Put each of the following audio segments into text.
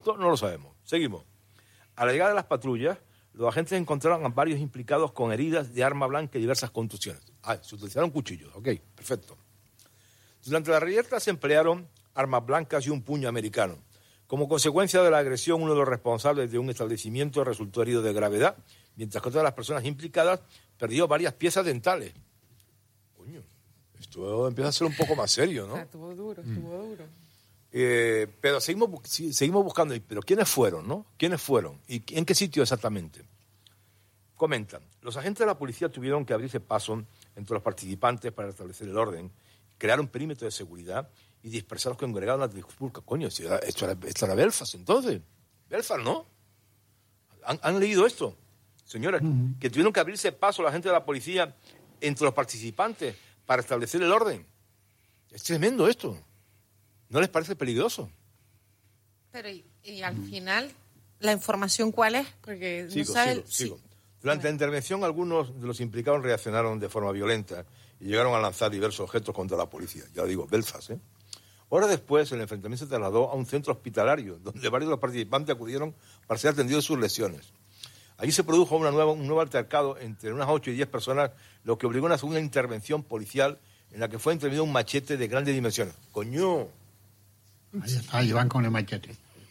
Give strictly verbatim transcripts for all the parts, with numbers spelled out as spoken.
Esto no lo sabemos. Seguimos. A la llegada de las patrullas, los agentes encontraron a varios implicados con heridas de arma blanca y diversas contusiones. Ah, se utilizaron cuchillos. Ok, perfecto. Durante la reyerta se emplearon armas blancas y un puño americano. Como consecuencia de la agresión, uno de los responsables de un establecimiento resultó herido de gravedad, mientras que otra de las personas implicadas perdió varias piezas dentales. Coño, esto empieza a ser un poco más serio, ¿no? Estuvo duro, estuvo duro. Eh, pero seguimos, seguimos buscando, pero ¿quiénes fueron, no? ¿Quiénes fueron? ¿Y en qué sitio exactamente? Comentan, los agentes de la policía tuvieron que abrirse paso entre los participantes para establecer el orden, crear un perímetro de seguridad y dispersar a los congregados en la trifulca. Coño, esto era, esto era Belfast, entonces. Belfast, ¿no? ¿Han, han leído esto? Señores, uh-huh. que tuvieron que abrirse paso la gente de la policía entre los participantes para establecer el orden. Es tremendo esto. ¿No les parece peligroso? Pero, y, y al uh-huh. final, ¿la información cuál es? Porque sigo, no sabe... sigo, sí. sigo. Durante bueno. la intervención, algunos de los implicados reaccionaron de forma violenta y llegaron a lanzar diversos objetos contra la policía. Ya lo digo, Belfast, ¿eh? Horas después, el enfrentamiento se trasladó a un centro hospitalario, donde varios de los participantes acudieron para ser atendidos sus lesiones. Allí se produjo una nueva, un nuevo altercado entre unas ocho y diez personas, lo que obligó a una segunda intervención policial en la que fue intervenido un machete de grandes dimensiones. ¡Coño! Ahí está, ahí van con el machete.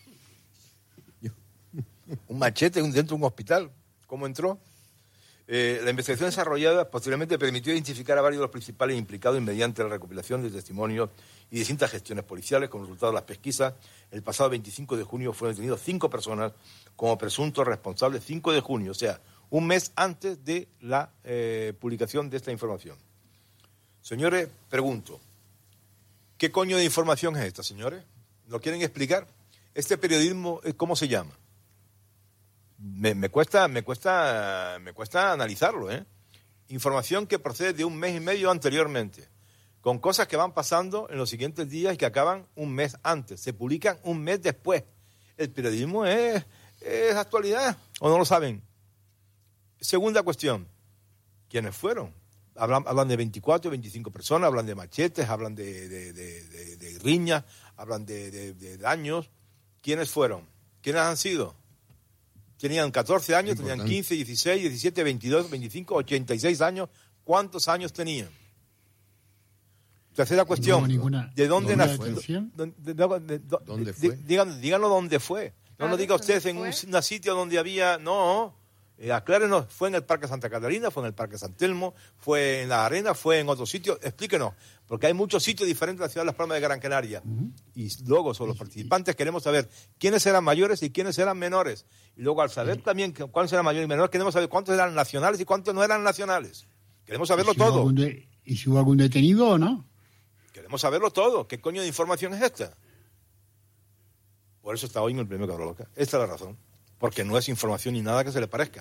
Un machete dentro de un hospital. ¿Cómo entró? Eh, la investigación desarrollada posteriormente permitió identificar a varios de los principales implicados y mediante la recopilación de testimonios y distintas gestiones policiales. Como resultado de las pesquisas, el pasado veinticinco de junio fueron detenidos cinco personas como presuntos responsables, cinco de junio, o sea, un mes antes de la eh, publicación de esta información. Señores, pregunto, ¿qué coño de información es esta, señores? ¿Lo quieren explicar? Este periodismo, ¿cómo se llama? Me, me cuesta, me cuesta, me cuesta analizarlo, ¿eh? Información que procede de un mes y medio anteriormente, con cosas que van pasando en los siguientes días y que acaban un mes antes, se publican un mes después. El periodismo es, es actualidad, ¿o no lo saben? Segunda cuestión, ¿quiénes fueron? Hablan, hablan de veinticuatro, veinticinco personas, hablan de machetes, hablan de, de, de, de, de riñas, hablan de, de, de daños. ¿Quiénes fueron? ¿Quiénes han sido? Tenían catorce años, tenían quince, dieciséis, diecisiete, veintidós, veinticinco, ochenta y seis años. ¿Cuántos años tenían? Tercera cuestión, no ninguna, ¿de dónde nació? ¿Dónde, de, de, de, ¿Dónde fue? Díganos, díganos dónde fue. No claro, nos diga usted en un, un sitio donde había... No, eh, aclárenos, ¿fue en el Parque Santa Catalina, fue en el Parque San Telmo, fue en la Arena, fue en otro sitio? Explíquenos, porque hay muchos sitios diferentes en la ciudad de Las Palmas de Gran Canaria. Uh-huh. Y luego, sobre los participantes, queremos saber quiénes eran mayores y quiénes eran menores. Y luego, al saber uh-huh. también cuántos eran mayores y menores, queremos saber cuántos eran nacionales y cuántos no eran nacionales. Queremos saberlo ¿Y si todo. De, ¿Y si hubo algún detenido o no? Queremos saberlo todo. ¿Qué coño de información es esta? Por eso está hoy en el premio Cabra Loca. Esta es la razón. Porque no es información ni nada que se le parezca.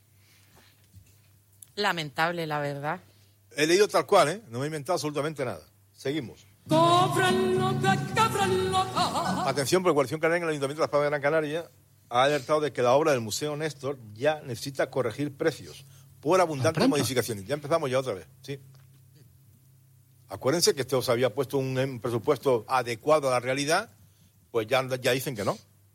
Lamentable, la verdad. He leído tal cual, ¿eh? No me he inventado absolutamente nada. Seguimos. Atención, porque Coalición Canaria en el Ayuntamiento de Las Palmas de Gran Canaria ha alertado de que la obra del Museo Néstor ya necesita corregir precios por abundantes modificaciones. Ya empezamos ya otra vez, ¿sí? Acuérdense que esto se había puesto un, un presupuesto adecuado a la realidad, pues ya, ya dicen que no.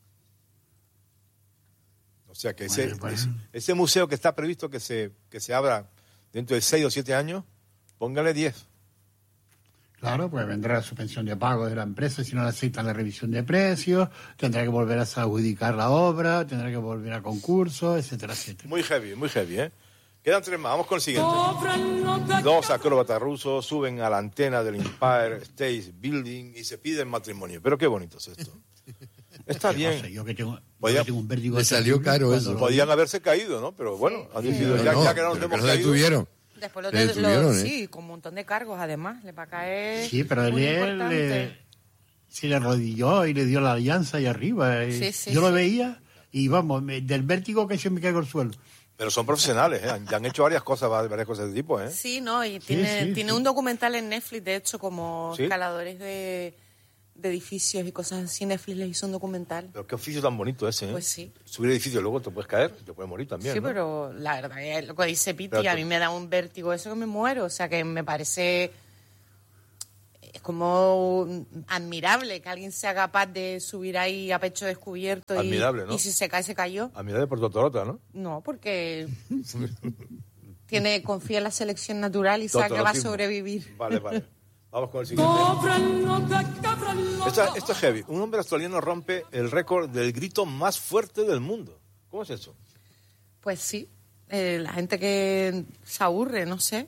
O sea que ese, bueno, ese, ese museo que está previsto que se, que se abra dentro de seis o siete años, póngale diez. Claro, pues vendrá la suspensión de pago de la empresa si no le aceptan la revisión de precios, tendrá que volver a adjudicar la obra, tendrá que volver a concurso, etcétera, etcétera. Muy heavy, muy heavy, ¿eh? Quedan tres más, vamos con el siguiente. Dos acróbatas rusos suben a la antena del Empire State Building y se piden matrimonio. Pero qué bonito es esto. Está bien. Cosa, yo que tengo, Podía, yo que tengo un vértigo. Le salió caro eso. Podían haberse caído, ¿no? Pero bueno, han decidido, sí, ya, no, ya que no nos hemos no caído. Detuvieron. Después lo, le de, detuvieron, lo ¿eh? sí, con un montón de cargos además. Le va a caer. Sí, pero él, él le, se le arrodilló y le dio la alianza ahí arriba. Sí, sí, yo sí. lo veía y vamos, me, del vértigo que se me caigo al suelo. Pero son profesionales, ¿eh? Han, han hecho varias cosas, varias cosas de tipo, ¿eh? Sí, no, y tiene, sí, sí, tiene sí. un documental en Netflix, de hecho, como ¿Sí? escaladores de, de edificios y cosas así. Netflix les hizo un documental. Pero qué oficio tan bonito ese, ¿eh? Pues sí. Subir edificios, luego te puedes caer, te puedes morir también, Sí, ¿no? pero la verdad es lo que dice Piti, Pero a tú- mí me da un vértigo eso que me muero. O sea, que me parece es como admirable que alguien sea capaz de subir ahí a pecho descubierto. Admirable, y, ¿no? y si se cae, se cayó. Admirable por Totorota, ¿no? No, porque tiene confía en la selección natural y sabe que va a sobrevivir. Vale, vale. Vamos con el siguiente. Esto, esto es heavy. Un hombre australiano rompe el récord del grito más fuerte del mundo. ¿Cómo es eso? Pues sí, eh, la gente que se aburre, no sé.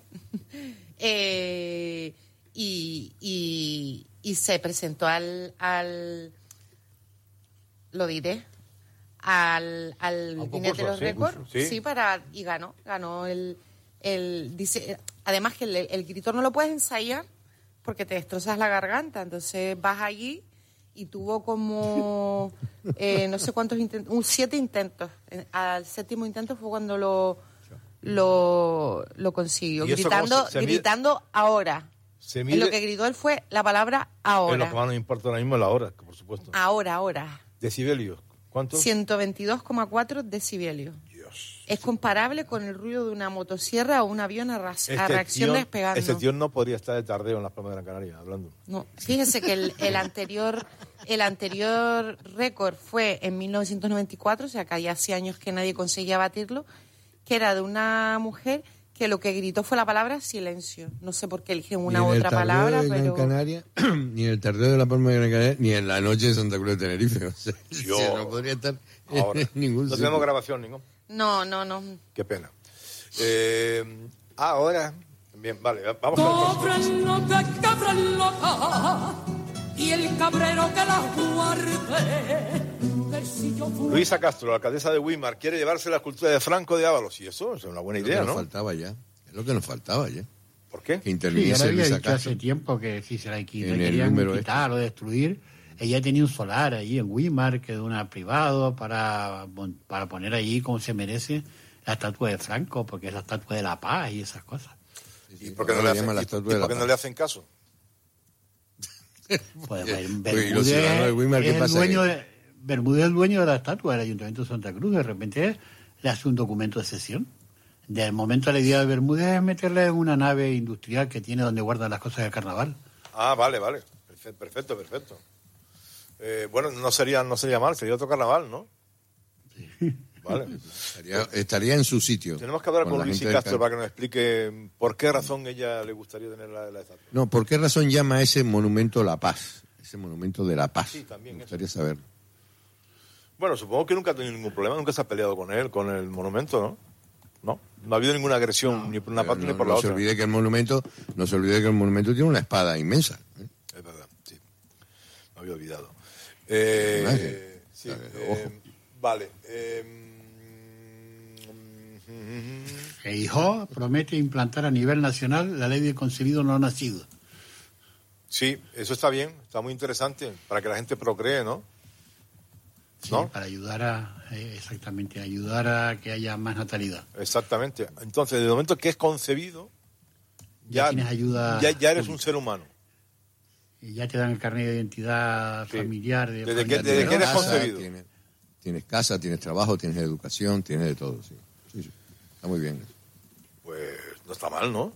eh, y, y, y se presentó al, al lo diré, al, al Guinness de los sí, récords, sí. sí, para, y ganó, ganó el, el dice, además que el, el grito no lo puedes ensayar porque te destrozas la garganta, entonces vas allí y tuvo como eh, no sé cuántos intentos, un siete intentos. Al séptimo intento fue cuando lo lo, lo consiguió, gritando, se, se gritando mide, ahora. Se mide, lo que gritó él fue la palabra ahora. Es lo que más nos importa ahora mismo es la hora, por supuesto. Ahora, ahora. Decibelios, ¿cuántos? ciento veintidós coma cuatro decibelios. Dios. Es comparable con el ruido de una motosierra o un avión a, este a reacción tío, despegando. Ese tío no podría estar de tardeo en las Palmas de Gran Canaria, hablando. No, fíjese que el, el anterior el anterior récord fue en mil novecientos noventa y cuatro, o sea que hay hace años que nadie conseguía batirlo, que era de una mujer que lo que gritó fue la palabra silencio. No sé por qué eligen una u otra palabra, de pero... Gran Canaria, ni en el tardeo de la Palma de Gran Canaria, ni en la noche de Santa Cruz de Tenerife. O sea, Yo... o sea, no podría estar ahora, en ningún no sitio. tenemos grabación, ningún. No, no, no. Qué pena. Eh, ahora... Bien, vale, vamos a y el cabrero que la guarde. Luisa Castro, la alcaldesa de Weimar, quiere llevarse la escultura de Franco de Ábalos. Y eso es una buena idea, ¿no? Es lo que nos ¿no? faltaba ya. Es lo que nos faltaba ya. ¿Por qué? Que interviniese sí, Luisa había dicho Castro. hace tiempo que si se la quita, En el querían número quitar o destruir. Ella tenía un solar allí en Weimar, que de una privado, para, para poner allí como se merece la estatua de Franco, porque es la estatua de la paz y esas cosas. Sí, sí, ¿Y por qué no, le hacen, la y, ¿y por qué no le hacen caso? Pues Bermúdez, es, Weimar, es el dueño de, Bermúdez es el dueño de la estatua del Ayuntamiento de Santa Cruz. De repente le hace un documento de cesión. De momento la idea de Bermúdez es meterle en una nave industrial que tiene donde guardan las cosas del carnaval. Ah, vale, vale. Perfecto, perfecto. Eh, bueno, no sería, no sería mal, sería otro carnaval, ¿no? Sí. Vale. Estaría, estaría en su sitio. Tenemos que hablar con, con Luis y Castro para que nos explique por qué razón ella le gustaría tener la, la estatua. No, por qué razón llama ese monumento La Paz, ese monumento de la paz. Sí, también. Me gustaría eso. saber. Bueno, supongo que nunca ha tenido ningún problema, nunca se ha peleado con él, con el monumento, ¿no? No, no ha habido ninguna agresión no, ni por una parte no, ni por no la se otra. Olvide que el monumento, no se olvide que el monumento tiene una espada inmensa. ¿eh? Es verdad, sí. Me había olvidado. Eh, sí, eh, vale. Eh, Feijóo promete implantar a nivel nacional la ley de concebido no nacido. Sí, eso está bien, está muy interesante, para que la gente procree, ¿no? Sí, ¿no? Para ayudar a, eh, exactamente, ayudar a que haya más natalidad. Exactamente. Entonces, desde el momento que es concebido, ya, ya, tienes ayuda ya, ya eres pública. Un ser humano. Y ya te dan el carnet de identidad sí. familiar. De desde que, desde que eres casa, concebido. Tienes, tienes casa, tienes trabajo, tienes educación, tienes de todo, sí. Sí, sí. Está muy bien. Pues no está mal, ¿no?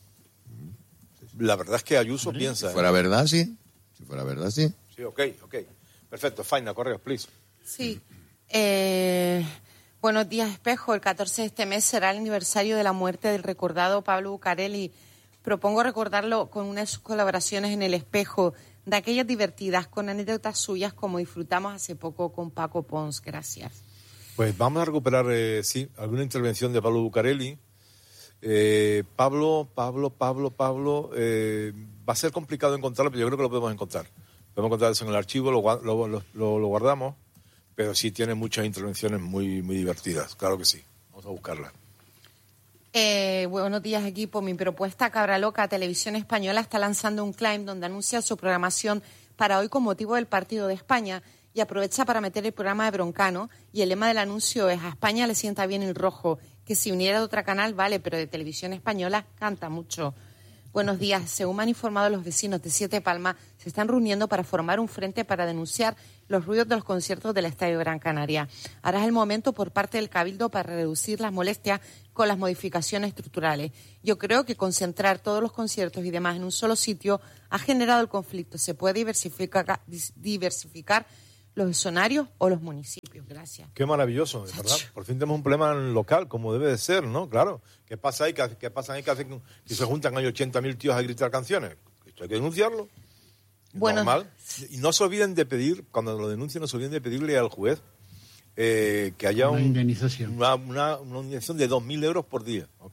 La verdad es que Ayuso ¿Sí? piensa... Si fuera ¿eh? verdad, sí. Si fuera verdad, sí. Sí, ok, ok. Perfecto. Faina, correos, please. Sí. Eh, buenos días, Espejo. El catorce de este mes será el aniversario de la muerte del recordado Pablo Bucareli. Propongo recordarlo con unas colaboraciones en El Espejo, de aquellas divertidas, con anécdotas suyas como disfrutamos hace poco con Paco Pons. Gracias. Pues vamos a recuperar, eh, sí, alguna intervención de Pablo Bucareli. Eh, Pablo, Pablo, Pablo, Pablo, eh, va a ser complicado encontrarlo, pero yo creo que lo podemos encontrar. Podemos encontrar eso en el archivo, lo, lo, lo, lo guardamos, pero sí tiene muchas intervenciones muy, muy divertidas, claro que sí. Vamos a buscarla. Eh, buenos días, equipo. Mi propuesta Cabra Loca, Televisión Española, está lanzando un claim donde anuncia su programación para hoy con motivo del Partido de España y aprovecha para meter el programa de Broncano, y el lema del anuncio es: a España le sienta bien el rojo, que si uniera de otro canal vale, pero de Televisión Española canta mucho. Buenos días. Según me han informado los vecinos de Siete Palmas, se están reuniendo para formar un frente para denunciar los ruidos de los conciertos del Estadio Gran Canaria. Ahora es el momento por parte del Cabildo para reducir las molestias con las modificaciones estructurales. Yo creo que concentrar todos los conciertos y demás en un solo sitio ha generado el conflicto. Se puede diversificar, diversificar los escenarios o los municipios. Gracias. Qué maravilloso, de verdad. Por fin tenemos un problema local, como debe de ser, ¿no? Claro. ¿Qué pasa ahí? ¿Qué, qué pasa ahí que, hacen, que se juntan ahí ochenta mil tíos a gritar canciones? Esto hay que denunciarlo. Bueno, normal. Y no se olviden de pedir, cuando lo denuncien, no se olviden de pedirle al juez eh, que haya una un, indemnización. Una, una, una indemnización de dos mil euros por día, ¿ok?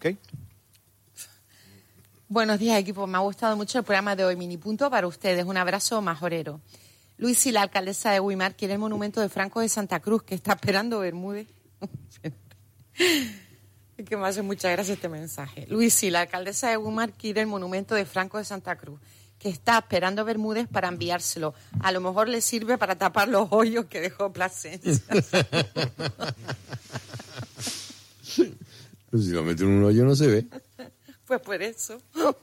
Buenos días, equipo. Me ha gustado mucho el programa de hoy. Mini punto para ustedes. Un abrazo majorero. Luis y la alcaldesa de Guimar quiere el monumento de Franco de Santa Cruz, que está esperando Bermúdez. Es que me hace muchas gracias este mensaje. Luis y la alcaldesa de Guimar quiere el monumento de Franco de Santa Cruz, que está esperando Bermúdez para enviárselo. A lo mejor le sirve para tapar los hoyos que dejó Plasencia. Pues si lo mete en un hoyo no se ve. Pues por eso.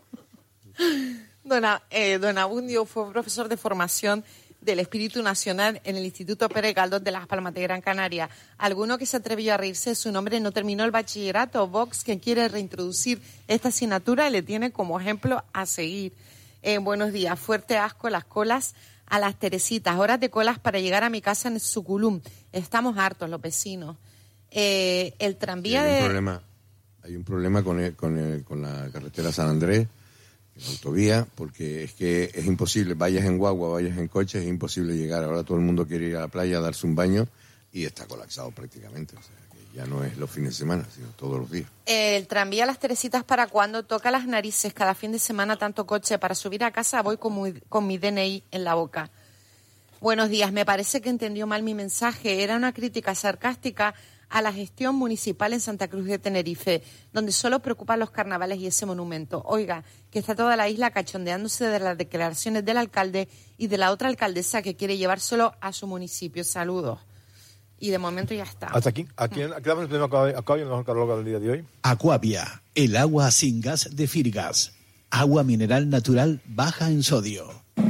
Don, eh, don Abundio fue profesor de formación del Espíritu Nacional en el Instituto Pérez Galdós de Las Palmas de Gran Canaria. Alguno que se atrevió a reírse de su nombre no terminó el bachillerato. Vox, que quiere reintroducir esta asignatura, le tiene como ejemplo a seguir. Eh, buenos días. Fuerte asco las colas a las Teresitas. Horas de colas para llegar a mi casa en Suculum. Estamos hartos los vecinos. Eh, el tranvía hay un de... Problema, hay un problema con, el, con, el, con la carretera San Andrés, la autovía, porque es que es imposible, vayas en guagua, vayas en coche, es imposible llegar. Ahora todo el mundo quiere ir a la playa a darse un baño y está colapsado prácticamente. O sea, que ya no es los fines de semana, sino todos los días. El tranvía Las Teresitas, ¿para cuando toca las narices? Cada fin de semana tanto coche. Para subir a casa voy con mi, con mi D N I en la boca. Buenos días. Me parece que entendió mal mi mensaje. Era una crítica sarcástica a la gestión municipal en Santa Cruz de Tenerife, donde solo preocupan los carnavales y ese monumento. Oiga, que está toda la isla cachondeándose de las declaraciones del alcalde y de la otra alcaldesa que quiere llevárselo a su municipio. Saludos. Y de momento ya está. Hasta aquí. Aquí quedamos el primer Aquavia, el mejor carloca del día de hoy. Aquavia, el agua sin gas de Firgas. Agua mineral natural baja en sodio.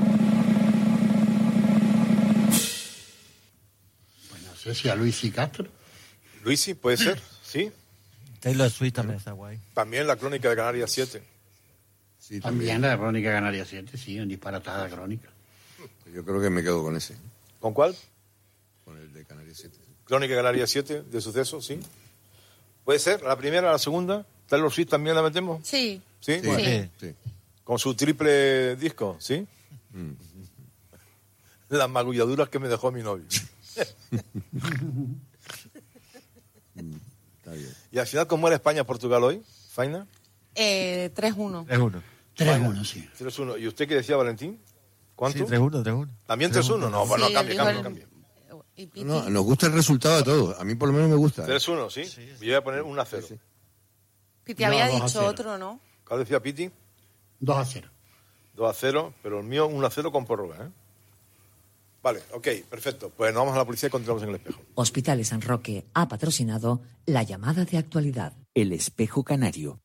Pues no sé si a Luis y Castro. Luisi, puede ser, sí. Taylor Swift también está guay. También la crónica de Canarias siete. Sí, también. también la crónica de Canarias siete, sí, en disparatada crónica. Yo creo que me quedo con ese. ¿Con cuál? Con el de Canarias siete. Crónica de Canarias siete, de sucesos, sí. Puede ser, la primera, la segunda. Taylor Swift también la metemos. Sí. ¿Sí? Sí. Bueno, sí. sí. Con su triple disco, ¿sí? Mm. Las magulladuras que me dejó mi novio. Está bien. ¿Y al final cómo era España-Portugal hoy, Faina? Eh, tres uno. tres uno. tres uno, sí. tres uno. ¿Y usted qué decía, Valentín? ¿Cuánto? Sí, tres uno, tres uno. ¿También tres uno? No, bueno, Sí, cambia, cambia, el- cambia. ¿Y Piti? No, nos gusta el resultado a todos. A mí por lo menos me gusta. tres uno, ¿sí? Sí, sí. Yo voy a poner uno a cero. Sí, sí. Piti No, había dos a dicho cero. otro, ¿no? ¿Cuál decía Piti? dos a cero. dos a cero, pero el mío uno a cero con prórroga, ¿eh? Vale, ok, perfecto. Pues nos vamos a la policía y continuamos en el espejo. Hospitales San Roque ha patrocinado la llamada de actualidad. El espejo canario.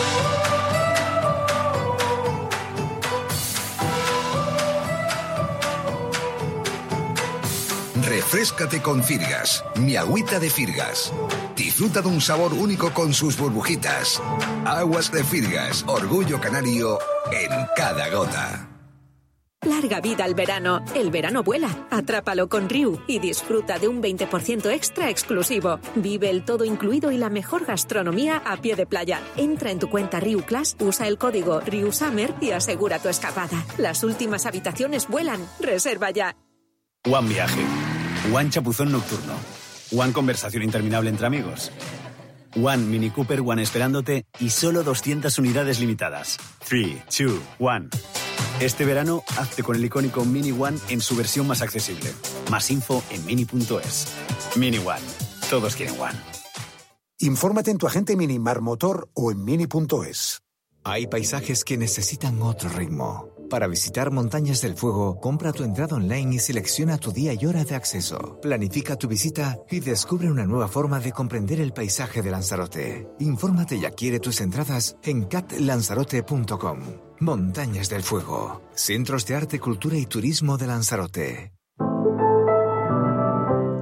Refréscate con Firgas, mi agüita de Firgas. Disfruta de un sabor único con sus burbujitas. Aguas de Firgas, orgullo canario en cada gota. Larga vida al verano. El verano vuela. Atrápalo con Riu y disfruta de un veinte por ciento extra exclusivo. Vive el todo incluido y la mejor gastronomía a pie de playa. Entra en tu cuenta Riu Class, usa el código RIUSUMMER y asegura tu escapada. Las últimas habitaciones vuelan. Reserva ya. One Viaje. One Chapuzón Nocturno. One Conversación Interminable entre amigos. One Mini Cooper One esperándote y solo doscientas unidades limitadas. three, two, one. Este verano, hazte con el icónico Mini One en su versión más accesible. Más info en mini punto es. Mini One. Todos quieren One. Infórmate en tu agente Minimar Motor o en mini punto es. Hay paisajes que necesitan otro ritmo. Para visitar Montañas del Fuego, compra tu entrada online y selecciona tu día y hora de acceso. Planifica tu visita y descubre una nueva forma de comprender el paisaje de Lanzarote. Infórmate y adquiere tus entradas en cat lanzarote punto com. Montañas del Fuego. Centros de Arte, Cultura y Turismo de Lanzarote.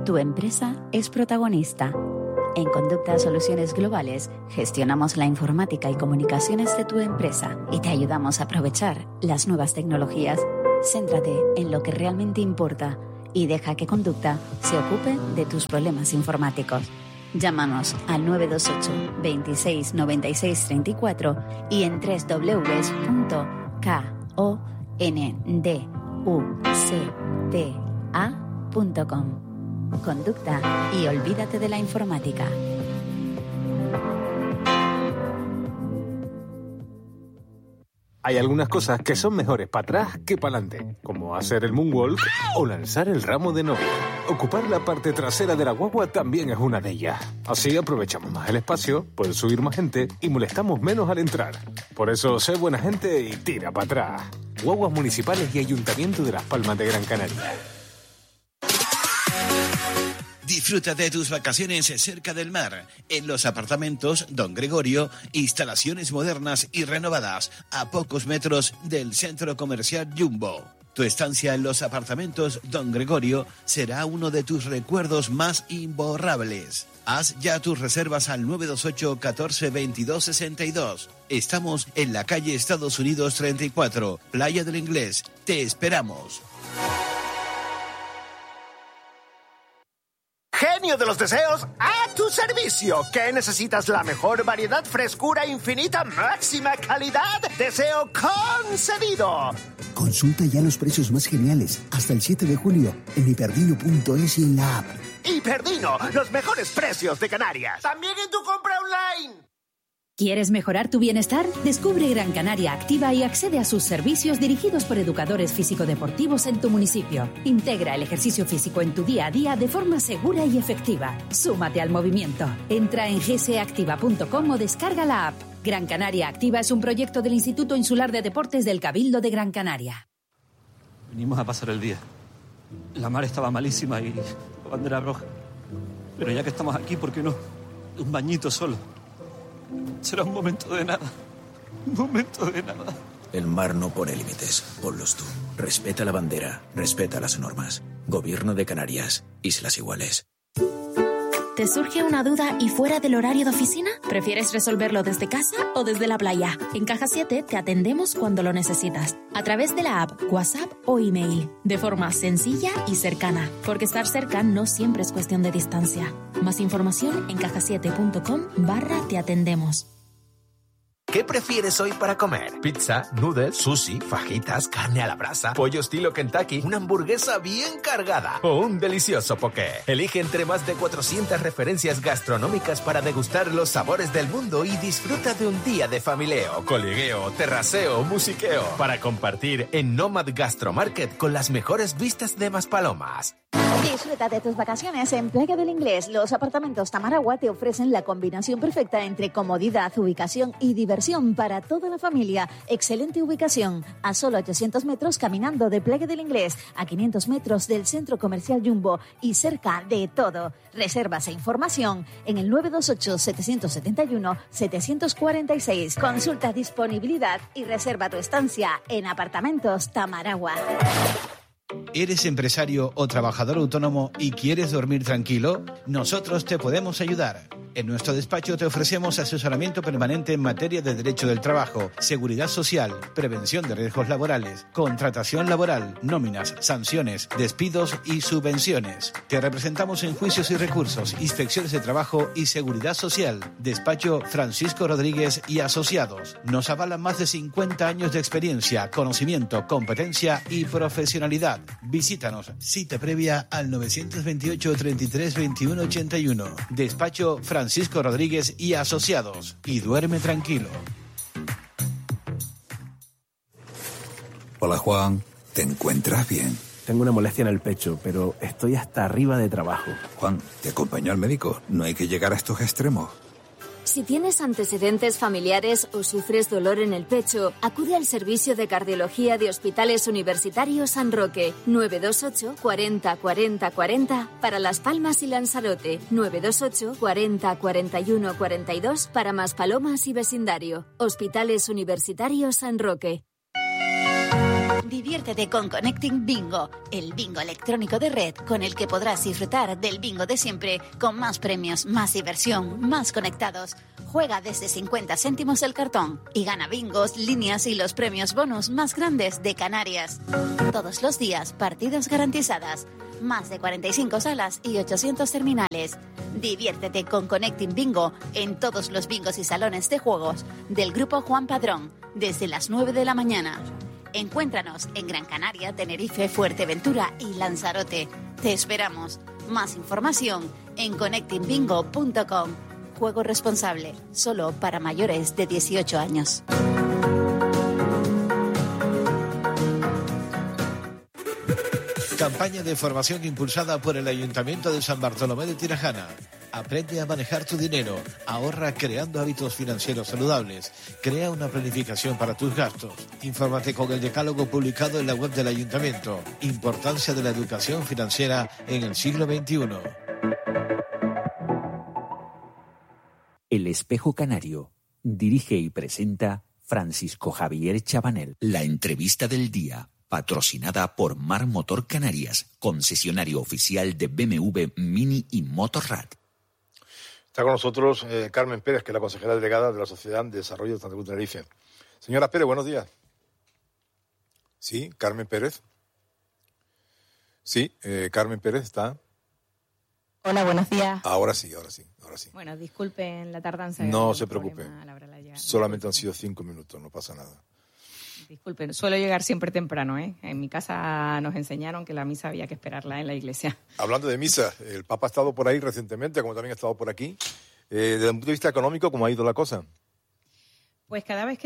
Tu empresa es protagonista. En Conducta Soluciones Globales gestionamos la informática y comunicaciones de tu empresa y te ayudamos a aprovechar las nuevas tecnologías. Céntrate en lo que realmente importa y deja que Conducta se ocupe de tus problemas informáticos. Llámanos al nueve dos ocho, veintiséis, noventa y seis, treinta y cuatro y en doble u doble u doble u punto conducta punto com. Conducta y olvídate de la informática. Hay algunas cosas que son mejores para atrás que para adelante, como hacer el moonwalk o lanzar el ramo de novia. Ocupar la parte trasera de la guagua también es una de ellas. Así aprovechamos más el espacio, puede subir más gente y molestamos menos al entrar. Por eso, sé buena gente y tira para atrás. Guaguas municipales y Ayuntamiento de Las Palmas de Gran Canaria. Disfruta de tus vacaciones cerca del mar, en los apartamentos Don Gregorio, instalaciones modernas y renovadas, a pocos metros del centro comercial Jumbo. Tu estancia en los apartamentos Don Gregorio será uno de tus recuerdos más imborrables. Haz ya tus reservas al nueve dos ocho, catorce, veintidós, sesenta y dos. Estamos en la calle Estados Unidos treinta y cuatro, Playa del Inglés. Te esperamos. Genio de los deseos, a tu servicio. ¿Qué necesitas? La mejor variedad, frescura infinita, máxima calidad. Deseo concedido. Consulta ya los precios más geniales hasta el siete de julio en hiperdino punto es y en la app. Hiperdino, los mejores precios de Canarias. También en tu compra online. ¿Quieres mejorar tu bienestar? Descubre Gran Canaria Activa y accede a sus servicios dirigidos por educadores físico-deportivos en tu municipio. Integra el ejercicio físico en tu día a día de forma segura y efectiva. Súmate al movimiento. Entra en g s activa punto com o descarga la app. Gran Canaria Activa es un proyecto del Instituto Insular de Deportes del Cabildo de Gran Canaria. Venimos a pasar el día. La mar estaba malísima y la bandera roja. Pero ya que estamos aquí, ¿por qué no? Un bañito solo. Será un momento de nada. Un momento de nada. El mar no pone límites. Ponlos tú. Respeta la bandera. Respeta las normas. Gobierno de Canarias. Islas Iguales. ¿Te surge una duda y fuera del horario de oficina? ¿Prefieres resolverlo desde casa o desde la playa? En Caja siete te atendemos cuando lo necesitas. A través de la app, WhatsApp o email. De forma sencilla y cercana. Porque estar cerca no siempre es cuestión de distancia. Más información en caja siete punto com barra te atendemos. ¿Qué prefieres hoy para comer? ¿Pizza, noodles, sushi, fajitas, carne a la brasa, pollo estilo Kentucky, una hamburguesa bien cargada o un delicioso poké? Elige entre más de cuatrocientas referencias gastronómicas para degustar los sabores del mundo y disfruta de un día de familieo, coligueo, terraceo, musiqueo para compartir en Nomad Gastromarket con las mejores vistas de Maspalomas. Disfruta de tus vacaciones en Playa del Inglés. Los apartamentos Tamaragua te ofrecen la combinación perfecta entre comodidad, ubicación y diversión para toda la familia. Excelente ubicación, a solo ochocientos metros caminando de Playa del Inglés, a quinientos metros del centro comercial Jumbo y cerca de todo. Reservas e información en el nueve dos ocho, setecientos setenta y uno, setecientos cuarenta y seis. Consulta disponibilidad y reserva tu estancia en Apartamentos Tamaragua. ¿Eres empresario o trabajador autónomo y quieres dormir tranquilo? Nosotros te podemos ayudar. En nuestro despacho te ofrecemos asesoramiento permanente en materia de derecho del trabajo, seguridad social, prevención de riesgos laborales, contratación laboral, nóminas, sanciones, despidos y subvenciones. Te representamos en juicios y recursos, inspecciones de trabajo y seguridad social. Despacho Francisco Rodríguez y Asociados. Nos avalan más de cincuenta años de experiencia, conocimiento, competencia y profesionalidad. Visítanos. Cita previa al nueve dos ocho, treinta y tres, veintiuno, ochenta y uno. Despacho Francisco Rodríguez y Asociados. Y duerme tranquilo. Hola, Juan. ¿Te encuentras bien? Tengo una molestia en el pecho, pero estoy hasta arriba de trabajo. Juan, ¿te acompaño al médico? No hay que llegar a estos extremos. Si tienes antecedentes familiares o sufres dolor en el pecho, acude al servicio de cardiología de Hospitales Universitarios San Roque, nueve dos ocho, cuarenta, cuarenta, cuarenta para Las Palmas y Lanzarote, nueve dos ocho, cuarenta, cuarenta y uno, cuarenta y dos para Maspalomas y vecindario. Hospitales Universitarios San Roque. Diviértete con Connecting Bingo, el bingo electrónico de red con el que podrás disfrutar del bingo de siempre, con más premios, más diversión, más conectados. Juega desde cincuenta céntimos el cartón y gana bingos, líneas y los premios bonus más grandes de Canarias. Todos los días, partidas garantizadas. Más de cuarenta y cinco salas y ochocientos terminales. Diviértete con Connecting Bingo en todos los bingos y salones de juegos del Grupo Juan Padrón, desde las nueve de la mañana. Encuéntranos en Gran Canaria, Tenerife, Fuerteventura y Lanzarote. Te esperamos. Más información en connecting bingo punto com. Juego responsable, solo para mayores de dieciocho años. Campaña de formación impulsada por el Ayuntamiento de San Bartolomé de Tirajana. Aprende a manejar tu dinero, ahorra creando hábitos financieros saludables, crea una planificación para tus gastos. Infórmate con el decálogo publicado en la web del Ayuntamiento. Importancia de la educación financiera en el siglo veintiuno. El Espejo Canario. Dirige y presenta Francisco Javier Chabanel. La entrevista del día. Patrocinada por Mar Motor Canarias, concesionario oficial de B M W, Mini y Motorrad. Está con nosotros eh, Carmen Pérez, que es la consejera delegada de la Sociedad de Desarrollo de Santa Cruz de Tenerife. Señora Pérez, buenos días. Sí, Carmen Pérez. Sí, eh, Carmen Pérez está. Hola, buenos días. Ahora sí, ahora sí, ahora sí. Bueno, disculpen la tardanza. No se preocupe. Solamente han sido cinco minutos, no pasa nada. Disculpen, suelo llegar siempre temprano, ¿eh? En mi casa nos enseñaron que la misa había que esperarla en la iglesia. Hablando de misa, el Papa ha estado por ahí recientemente, como también ha estado por aquí. Eh, desde el punto de vista económico, ¿cómo ha ido la cosa? Pues cada vez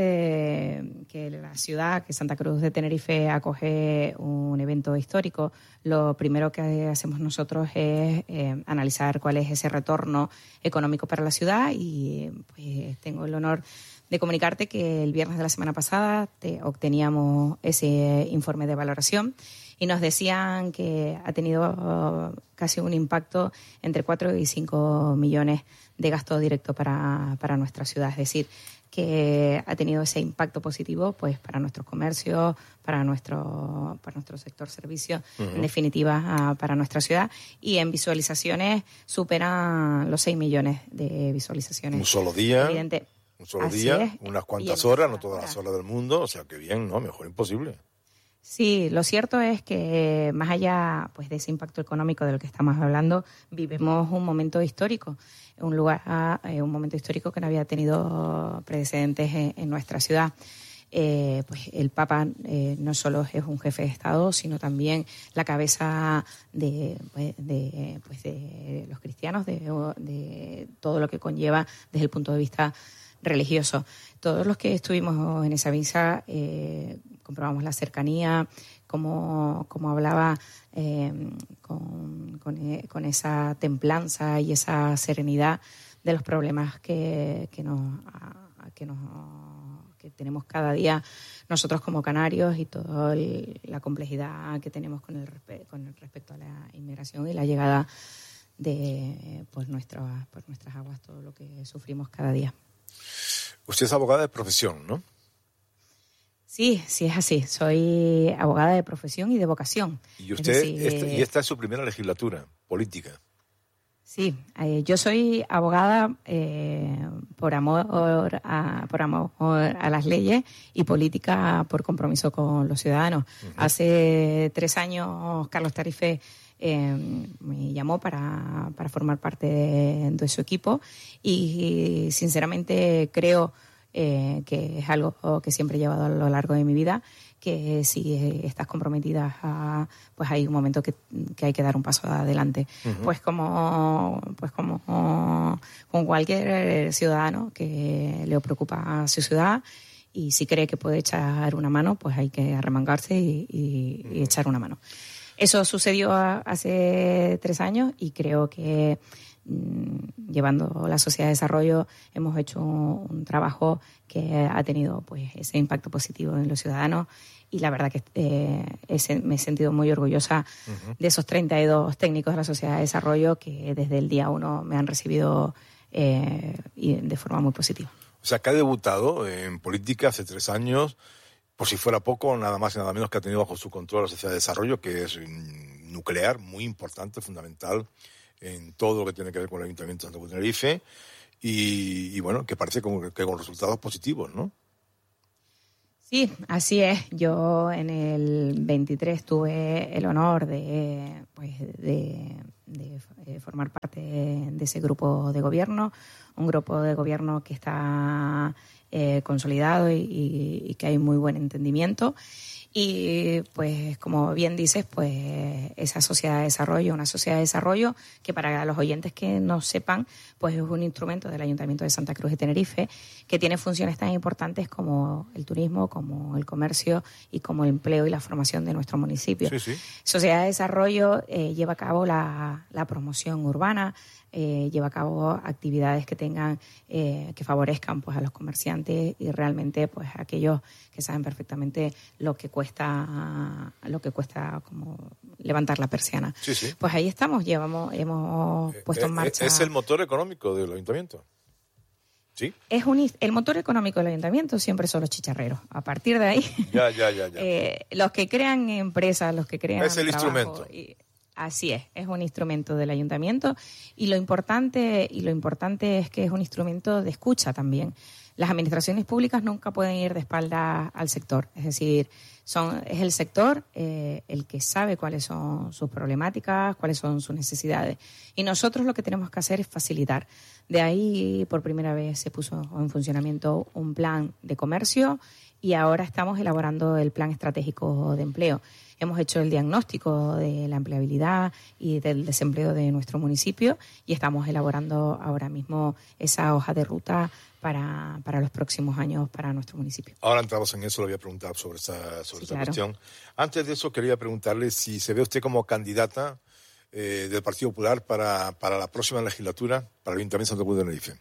que, que la ciudad, que Santa Cruz de Tenerife acoge un evento histórico, lo primero que hacemos nosotros es eh, analizar cuál es ese retorno económico para la ciudad y pues tengo el honor de comunicarte que el viernes de la semana pasada te obteníamos ese informe de valoración y nos decían que ha tenido uh, casi un impacto entre cuatro y cinco millones de gasto directo para, para nuestra ciudad. Es decir, que ha tenido ese impacto positivo pues para nuestros comercios, para nuestro, para nuestro sector servicios, uh-huh. en definitiva uh, para nuestra ciudad. Y en visualizaciones superan los seis millones de visualizaciones. Un solo día. Evidente. Un solo Así día, es. unas cuantas horas, no todas las horas del mundo, o sea que bien, ¿no? Mejor imposible. Sí, lo cierto es que más allá pues de ese impacto económico del que estamos hablando, vivimos un momento histórico, un lugar, eh, un momento histórico que no había tenido precedentes en, en nuestra ciudad. Eh, pues el Papa eh, no solo es un jefe de Estado, sino también la cabeza de, de, pues de los cristianos, de, de todo lo que conlleva desde el punto de vista religioso. Todos los que estuvimos en esa misa eh, comprobamos la cercanía, como, como hablaba eh, con, con, con esa templanza y esa serenidad de los problemas que, que, nos, que, nos, que tenemos cada día nosotros como canarios y toda la complejidad que tenemos con, el, con el respecto a la inmigración y la llegada de pues, nuestra, pues, nuestras aguas, todo lo que sufrimos cada día. Usted es abogada de profesión, ¿no? Sí, sí es así. Soy abogada de profesión y de vocación. Y usted, decir, este, y esta es su primera legislatura política. Sí, eh, yo soy abogada eh, por amor a, por amor a las leyes y política por compromiso con los ciudadanos. Uh-huh. Hace tres años Carlos Tarife Eh, me llamó para, para formar parte de, de su equipo y, y sinceramente creo eh, que es algo que siempre he llevado a lo largo de mi vida, que si estás comprometida a, pues hay un momento que, que hay que dar un paso adelante. Uh-huh. Pues como pues como con cualquier ciudadano que le preocupa a su ciudad y si cree que puede echar una mano, pues hay que arremangarse y, y, y echar una mano. Eso sucedió hace tres años y creo que mmm, llevando la Sociedad de Desarrollo hemos hecho un, un trabajo que ha tenido pues ese impacto positivo en los ciudadanos y la verdad que eh, ese, me he sentido muy orgullosa uh-huh. de esos treinta y dos técnicos de la Sociedad de Desarrollo que desde el día uno me han recibido eh, y de forma muy positiva. O sea, que ha debutado en política hace tres años Por si fuera poco, nada más y nada menos que ha tenido bajo su control la Sociedad de Desarrollo, que es nuclear, muy importante, fundamental en todo lo que tiene que ver con el Ayuntamiento de Santa Cruz de Tenerife, y, y bueno, que parece como que, que con resultados positivos, ¿no? Sí, así es. Yo en el veintitrés tuve el honor de, pues, de, de formar parte de ese grupo de gobierno, un grupo de gobierno que está eh, consolidado y, y, y que hay muy buen entendimiento. Y pues como bien dices, pues esa sociedad de desarrollo, una sociedad de desarrollo que para los oyentes que no sepan, pues es un instrumento del Ayuntamiento de Santa Cruz de Tenerife que tiene funciones tan importantes como el turismo, como el comercio y como el empleo y la formación de nuestro municipio. Sí, sí. Sociedad de desarrollo eh, lleva a cabo la, la promoción urbana, Eh, lleva a cabo actividades que tengan eh, que favorezcan pues a los comerciantes y realmente pues a aquellos que saben perfectamente lo que cuesta lo que cuesta como levantar la persiana. Sí, sí. Pues ahí estamos, llevamos hemos puesto en marcha. Es el motor económico del ayuntamiento. Sí. Es un, el motor económico del ayuntamiento siempre son los chicharreros. A partir de ahí, ya, ya, ya, ya. eh, los que crean empresas, los que crean es el trabajo, instrumento. Y, Así es, es un instrumento del ayuntamiento y lo importante y lo importante es que es un instrumento de escucha también. Las administraciones públicas nunca pueden ir de espaldas al sector, es decir, son es el sector eh, el que sabe cuáles son sus problemáticas, cuáles son sus necesidades y nosotros lo que tenemos que hacer es facilitar. De ahí por primera vez se puso en funcionamiento un plan de comercio y ahora estamos elaborando el plan estratégico de empleo. Hemos hecho el diagnóstico de la empleabilidad y del desempleo de nuestro municipio y estamos elaborando ahora mismo esa hoja de ruta para, para los próximos años para nuestro municipio. Ahora entramos en eso, le voy a preguntar sobre esta, sobre sí, esta claro. cuestión. Antes de eso quería preguntarle si se ve usted como candidata eh, del Partido Popular para, para la próxima legislatura para el Ayuntamiento de Santa Cruz de Tenerife.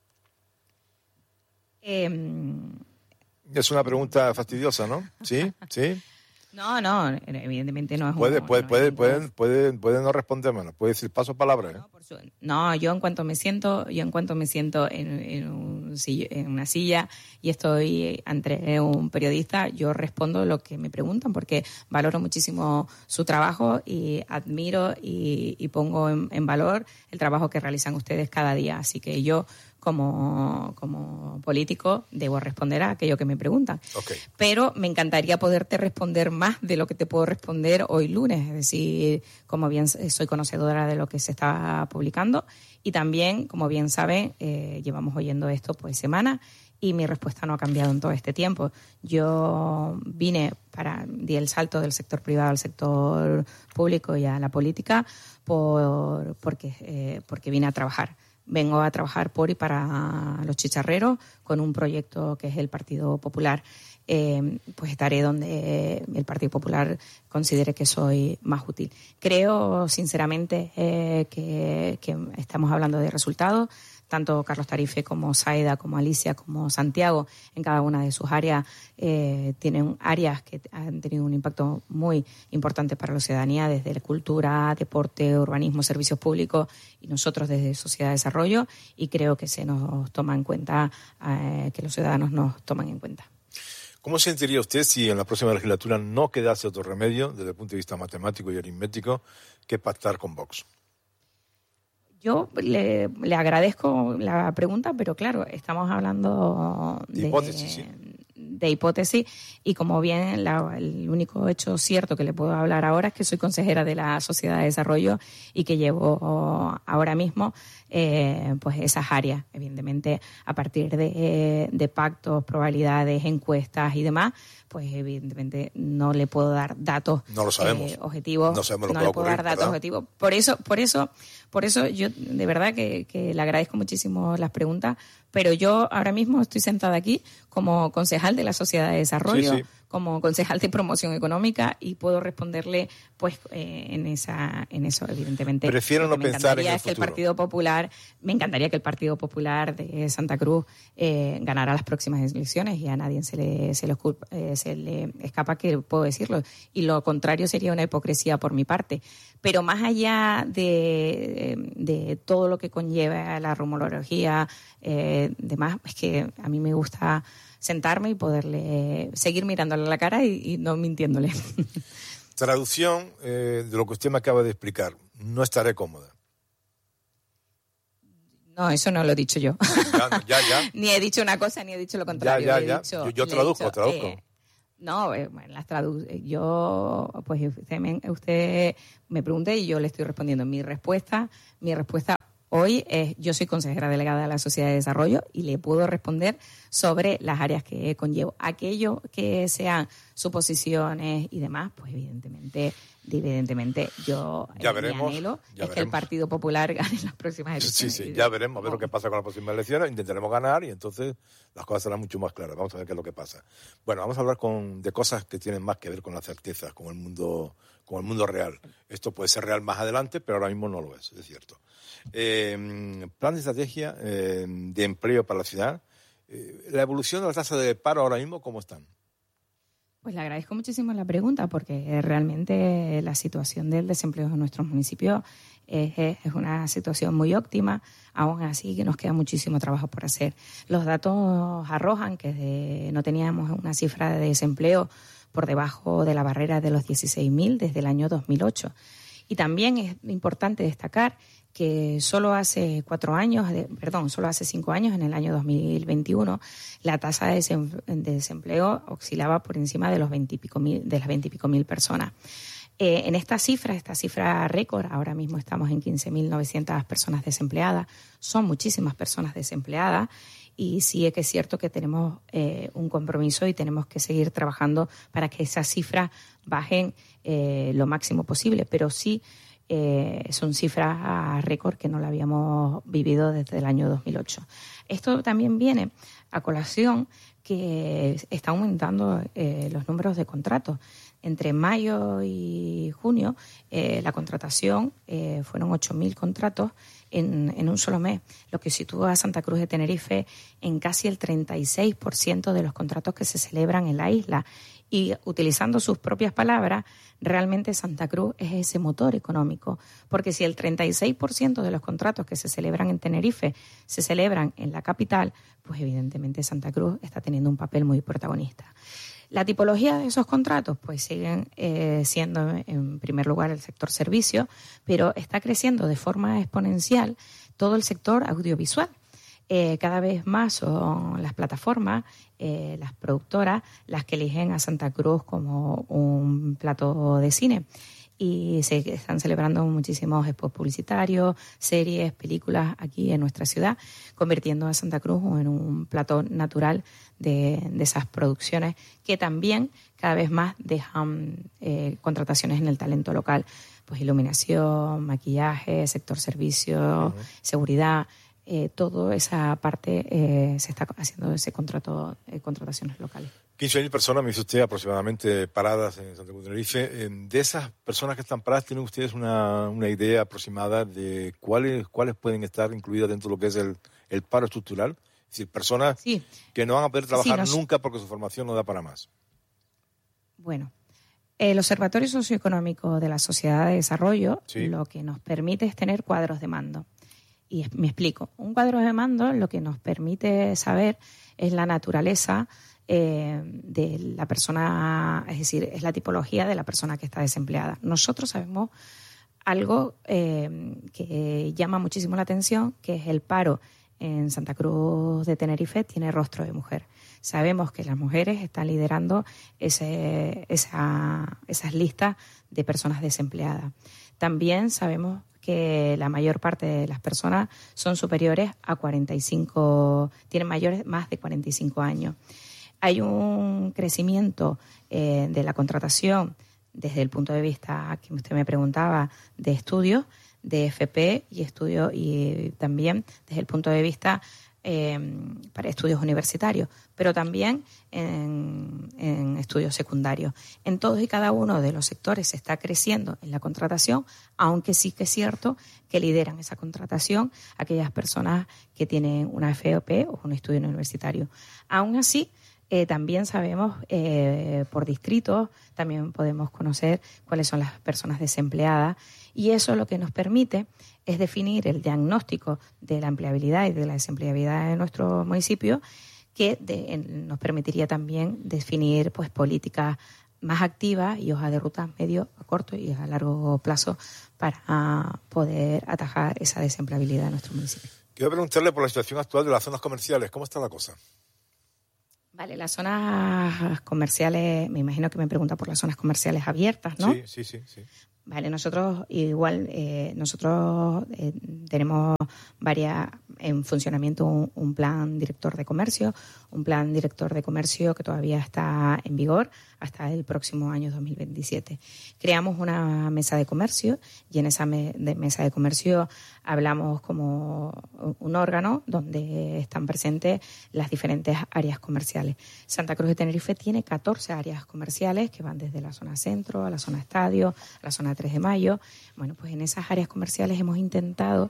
Eh, es una pregunta fastidiosa, ¿no? ¿Sí? ¿Sí? No, no, evidentemente no es puede, un... Puede, no puede, es puede, puede, puede no respondérmelo, puede decir paso palabra. ¿eh? No, por su, no, yo en cuanto me siento, yo en cuanto me siento en, en, un, en una silla y estoy ante un periodista, yo respondo lo que me preguntan porque valoro muchísimo su trabajo y admiro y, y pongo en, en valor el trabajo que realizan ustedes cada día. Así que yo... Como, como político debo responder a aquello que me preguntan. Okay. Pero me encantaría poderte responder más de lo que te puedo responder hoy lunes. Es decir, como bien soy conocedora de lo que se está publicando y también, como bien saben, eh, llevamos oyendo esto pues semanas y mi respuesta no ha cambiado en todo este tiempo. Yo vine para, di el salto del sector privado al sector público y a la política por, porque, eh, porque vine a trabajar. Vengo a trabajar por y para los chicharreros con un proyecto que es el Partido Popular. Eh, pues estaré donde el Partido Popular considere que soy más útil. Creo, sinceramente, eh, que, que estamos hablando de resultados. Tanto Carlos Tarife como Saida, como Alicia, como Santiago, en cada una de sus áreas, eh, tienen áreas que han tenido un impacto muy importante para la ciudadanía, desde la cultura, deporte, urbanismo, servicios públicos, y nosotros desde Sociedad de Desarrollo, y creo que se nos toma en cuenta, eh, que los ciudadanos nos toman en cuenta. ¿Cómo sentiría usted si en la próxima legislatura no quedase otro remedio, desde el punto de vista matemático y aritmético, que pactar con Vox? Yo le, le agradezco la pregunta, pero claro, estamos hablando de, de hipótesis, sí. de hipótesis y como bien la, el único hecho cierto que le puedo hablar ahora es que soy consejera de la Sociedad de Desarrollo y que llevo ahora mismo eh, pues esas áreas, evidentemente a partir de, de pactos, probabilidades, encuestas y demás, pues evidentemente no le puedo dar datos no lo sabemos. Eh, objetivos, no, sabemos lo no que le va puedo ocurrir, dar datos ¿verdad? objetivos. Por eso, por eso, por eso yo de verdad que, que le agradezco muchísimo las preguntas, pero yo ahora mismo estoy sentada aquí como concejal de la Sociedad de Desarrollo, sí, sí. como concejal de promoción económica y puedo responderle pues eh, en esa en eso evidentemente. Prefiero no me pensar en el encantaría que el futuro. Partido Popular, me encantaría que el Partido Popular de Santa Cruz eh, ganara las próximas elecciones y a nadie se le se le, esculpa, eh, se le escapa que puedo decirlo y lo contrario sería una hipocresía por mi parte. Pero más allá de, de todo lo que conlleva la rumorología, eh, demás, es que a mí me gusta sentarme y poderle seguir mirándole a la cara y, y no mintiéndole. Traducción eh, de lo que usted me acaba de explicar. No estaré cómoda. No, eso no lo he dicho yo. Ya, ya, ya. Ni he dicho una cosa ni he dicho lo contrario. Ya, ya, he ya. Dicho, yo, yo traduzco, dicho, traduzco. Eh, no, eh, bueno, las tradu yo, pues usted me, usted me pregunta y yo le estoy respondiendo. Mi respuesta, mi respuesta hoy es, yo soy consejera delegada de la Sociedad de Desarrollo y le puedo responder sobre las áreas que conllevo. Aquello que sean suposiciones y demás, pues evidentemente, evidentemente yo ya eh, veremos, mi anhelo ya es veremos. que el Partido Popular gane las próximas elecciones. Sí, sí, ya veremos a ver lo que pasa con las próximas elecciones. Intentaremos ganar y entonces las cosas serán mucho más claras. Vamos a ver qué es lo que pasa. Bueno, vamos a hablar con, de cosas que tienen más que ver con la certeza, con el mundo, con el mundo real. Esto puede ser real más adelante, pero ahora mismo no lo es, es cierto. Eh, plan de estrategia eh, de empleo para la ciudad. Eh, la evolución de la tasa de paro ahora mismo, ¿cómo están? Pues le agradezco muchísimo la pregunta porque realmente la situación del desempleo en nuestros municipios es, es una situación muy óptima, aún así que nos queda muchísimo trabajo por hacer. Los datos arrojan que de, no teníamos una cifra de desempleo por debajo de la barrera de los dieciséis mil desde el año dos mil ocho. Y también es importante destacar que solo hace cuatro años, de, perdón, solo hace cinco años, en el año dos mil veintiuno, la tasa de desempleo oscilaba por encima de los veintipico mil, de las veintipico mil personas. Eh, en esta cifra, esta cifra récord, ahora mismo estamos en quince mil novecientas personas desempleadas, son muchísimas personas desempleadas y sí es que es cierto que tenemos eh, un compromiso y tenemos que seguir trabajando para que esas cifras bajen eh, lo máximo posible, pero sí Eh, son cifras récord que no la habíamos vivido desde el año dos mil ocho. Esto también viene a colación que está aumentando eh, los números de contratos. Entre mayo y junio eh, la contratación eh, fueron ocho mil contratos en, en un solo mes, lo que sitúa a Santa Cruz de Tenerife en casi el treinta y seis por ciento de los contratos que se celebran en la isla. Y utilizando sus propias palabras, realmente Santa Cruz es ese motor económico, porque si el treinta y seis por ciento de los contratos que se celebran en Tenerife se celebran en la capital, pues evidentemente Santa Cruz está teniendo un papel muy protagonista. La tipología de esos contratos pues siguen eh, siendo en primer lugar el sector servicio, pero está creciendo de forma exponencial todo el sector audiovisual. Eh, cada vez más son las plataformas, eh, las productoras, las que eligen a Santa Cruz como un plato de cine. Y se están celebrando muchísimos spots publicitarios, series, películas aquí en nuestra ciudad, convirtiendo a Santa Cruz en un plato natural de, de esas producciones que también cada vez más dejan eh, contrataciones en el talento local. Pues iluminación, maquillaje, sector servicio, uh-huh. seguridad. Eh, toda esa parte eh, se está haciendo ese contrato, eh, contrataciones locales. quince mil personas, me dice usted, aproximadamente paradas en Santa Cruz de Tenerife. De esas personas que están paradas, ¿tienen ustedes una, una idea aproximada de cuáles, cuáles pueden estar incluidas dentro de lo que es el, el paro estructural? Es decir, personas sí. que no van a poder trabajar sí, nos... nunca porque su formación no da para más. Bueno, el Observatorio Socioeconómico de la Sociedad de Desarrollo ¿Sí? lo que nos permite es tener cuadros de mando. Y me explico. Un cuadro de mando lo que nos permite saber es la naturaleza eh, de la persona, es decir, es la tipología de la persona que está desempleada. Nosotros sabemos algo eh, que llama muchísimo la atención, que es el paro en Santa Cruz de Tenerife tiene rostro de mujer. Sabemos que las mujeres están liderando ese, esa, esas listas de personas desempleadas. También sabemos que la mayor parte de las personas son superiores a cuarenta y cinco, tienen mayores más de cuarenta y cinco años. Hay un crecimiento eh, de la contratación desde el punto de vista que usted me preguntaba de estudios, de F P y estudios y también desde el punto de vista eh, para estudios universitarios, pero también en, en estudios secundarios. En todos y cada uno de los sectores se está creciendo en la contratación, aunque sí que es cierto que lideran esa contratación aquellas personas que tienen una F P o un estudio universitario. Aún así, Eh, también sabemos eh, por distritos, también podemos conocer cuáles son las personas desempleadas y eso lo que nos permite es definir el diagnóstico de la empleabilidad y de la desempleabilidad de nuestro municipio, que de, en, nos permitiría también definir pues políticas más activas y hojas de ruta medio, a corto y a largo plazo para uh, poder atajar esa desempleabilidad de nuestro municipio. Quiero preguntarle por la situación actual de las zonas comerciales. ¿Cómo está la cosa? Vale, las zonas comerciales, me imagino que me pregunta por las zonas comerciales abiertas, ¿no? Sí, sí, sí. sí. Vale, nosotros igual, eh, nosotros eh, tenemos varias en funcionamiento un, un plan director de comercio, un plan director de comercio que todavía está en vigor hasta el próximo año dos mil veintisiete. Creamos una mesa de comercio y en esa me, de mesa de comercio hablamos como un órgano donde están presentes las diferentes áreas comerciales. Santa Cruz de Tenerife tiene catorce áreas comerciales que van desde la zona centro a la zona estadio, a la zona tres de mayo. Bueno, pues en esas áreas comerciales hemos intentado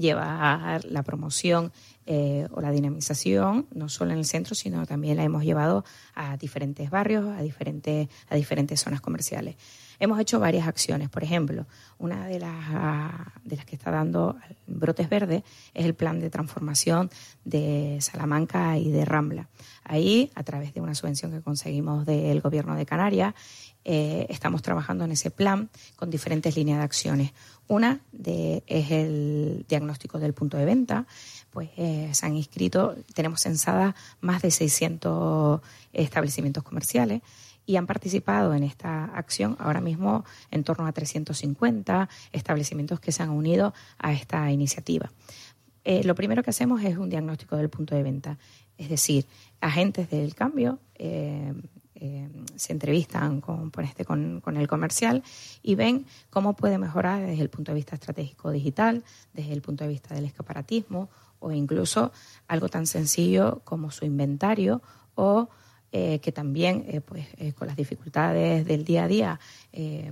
llevar la promoción eh, o la dinamización, no solo en el centro, sino también la hemos llevado a diferentes barrios, a diferentes, a diferentes zonas comerciales. Hemos hecho varias acciones. Por ejemplo, una de las, de las que está dando brotes verdes es el plan de transformación de Salamanca y de Rambla. Ahí, a través de una subvención que conseguimos del Gobierno de Canarias, eh, estamos trabajando en ese plan con diferentes líneas de acciones. Una de, es el diagnóstico del punto de venta. Pues eh, se han inscrito, tenemos censadas más de seiscientos establecimientos comerciales y han participado en esta acción ahora mismo en torno a trescientos cincuenta establecimientos que se han unido a esta iniciativa. Eh, lo primero que hacemos es un diagnóstico del punto de venta, es decir, agentes del cambio eh, eh, se entrevistan con, por este, con, con el comercial y ven cómo puede mejorar desde el punto de vista estratégico digital, desde el punto de vista del escaparatismo o incluso algo tan sencillo como su inventario o eh, que también eh, pues, eh, con las dificultades del día a día eh,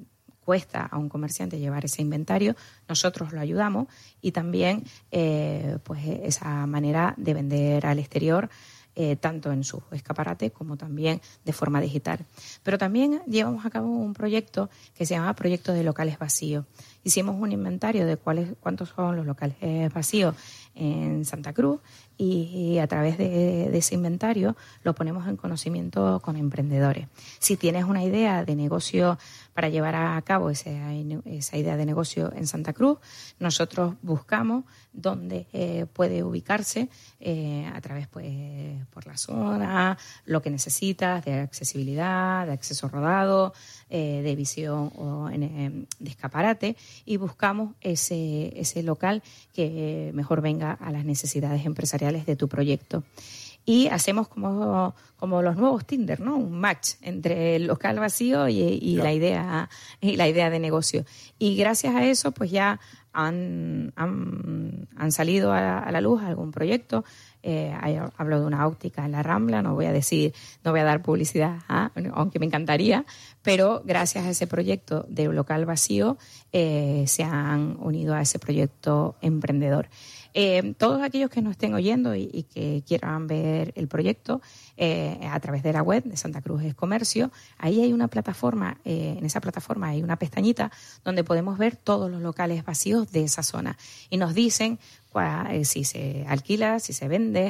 cuesta a un comerciante llevar ese inventario, nosotros lo ayudamos y también eh, pues esa manera de vender al exterior Eh, tanto en su escaparate como también de forma digital. Pero también llevamos a cabo un proyecto que se llama Proyecto de Locales Vacíos. Hicimos un inventario de cuáles, cuántos son los locales vacíos en Santa Cruz y, y a través de, de ese inventario lo ponemos en conocimiento con emprendedores. Si tienes una idea de negocio para llevar a cabo esa, esa idea de negocio en Santa Cruz, nosotros buscamos dónde eh, puede ubicarse eh, a través pues por la zona, lo que necesitas de accesibilidad, de acceso rodado, eh, de visión o en, eh, de escaparate y buscamos ese, ese local que mejor venga a las necesidades empresariales de tu proyecto. Y hacemos como, como los nuevos Tinder, ¿no? Un match entre el local vacío y, y la idea y la idea de negocio. Y gracias a eso, pues ya han, han, han salido a, a la luz algún proyecto. Eh, hablo de una óptica en la Rambla, no voy a decir, no voy a dar publicidad, ¿ah? Aunque me encantaría, pero gracias a ese proyecto de local vacío eh, se han unido a ese proyecto emprendedor. Eh, todos aquellos que nos estén oyendo y, y que quieran ver el proyecto eh, a través de la web de Santa Cruz es Comercio, ahí hay una plataforma, eh, en esa plataforma hay una pestañita donde podemos ver todos los locales vacíos de esa zona y nos dicen cuál, eh, si se alquila, si se vende,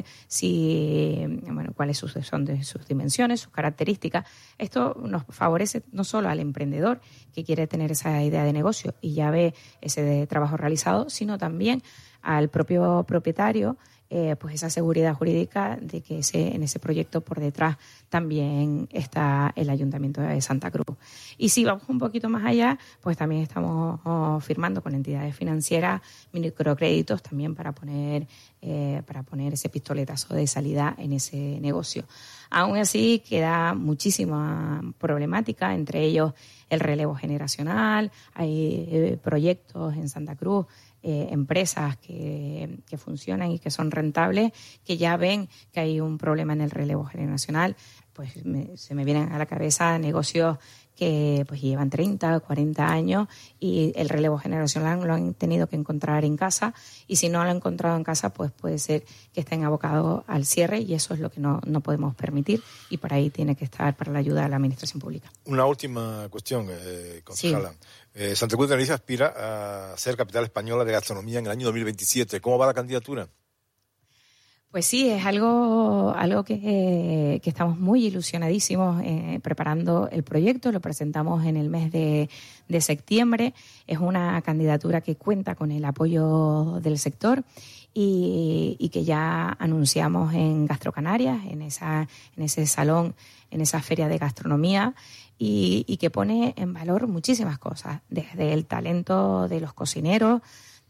si bueno, cuáles son de sus dimensiones, sus características. Esto nos favorece no solo al emprendedor que quiere tener esa idea de negocio y ya ve ese de trabajo realizado, sino también al propio propietario, eh, pues esa seguridad jurídica de que ese, en ese proyecto por detrás también está el Ayuntamiento de Santa Cruz. Y si vamos un poquito más allá, pues también estamos oh, firmando con entidades financieras microcréditos también para poner, eh, para poner ese pistoletazo de salida en ese negocio. Aún así queda muchísima problemática, entre ellos el relevo generacional, hay eh, proyectos en Santa Cruz, Eh, empresas que, que funcionan y que son rentables, que ya ven que hay un problema en el relevo generacional, pues me, se me vienen a la cabeza negocios que pues llevan treinta, cuarenta años y el relevo generacional lo han tenido que encontrar en casa, y si no lo han encontrado en casa, pues puede ser que estén abocados al cierre, y eso es lo que no, no podemos permitir, y por ahí tiene que estar para la ayuda de la administración pública. Una última cuestión, eh, concejala. Sí. Eh, Santa Cruz de Tenerife aspira a ser capital española de gastronomía en el año dos mil veintisiete. ¿Cómo va la candidatura? Pues sí, es algo, algo que, eh, que estamos muy ilusionadísimos eh, preparando el proyecto. Lo presentamos en el mes de, de septiembre. Es una candidatura que cuenta con el apoyo del sector y, y que ya anunciamos en Gastrocanarias, en, esa, en ese salón, en esa feria de gastronomía, y, y que pone en valor muchísimas cosas, desde el talento de los cocineros,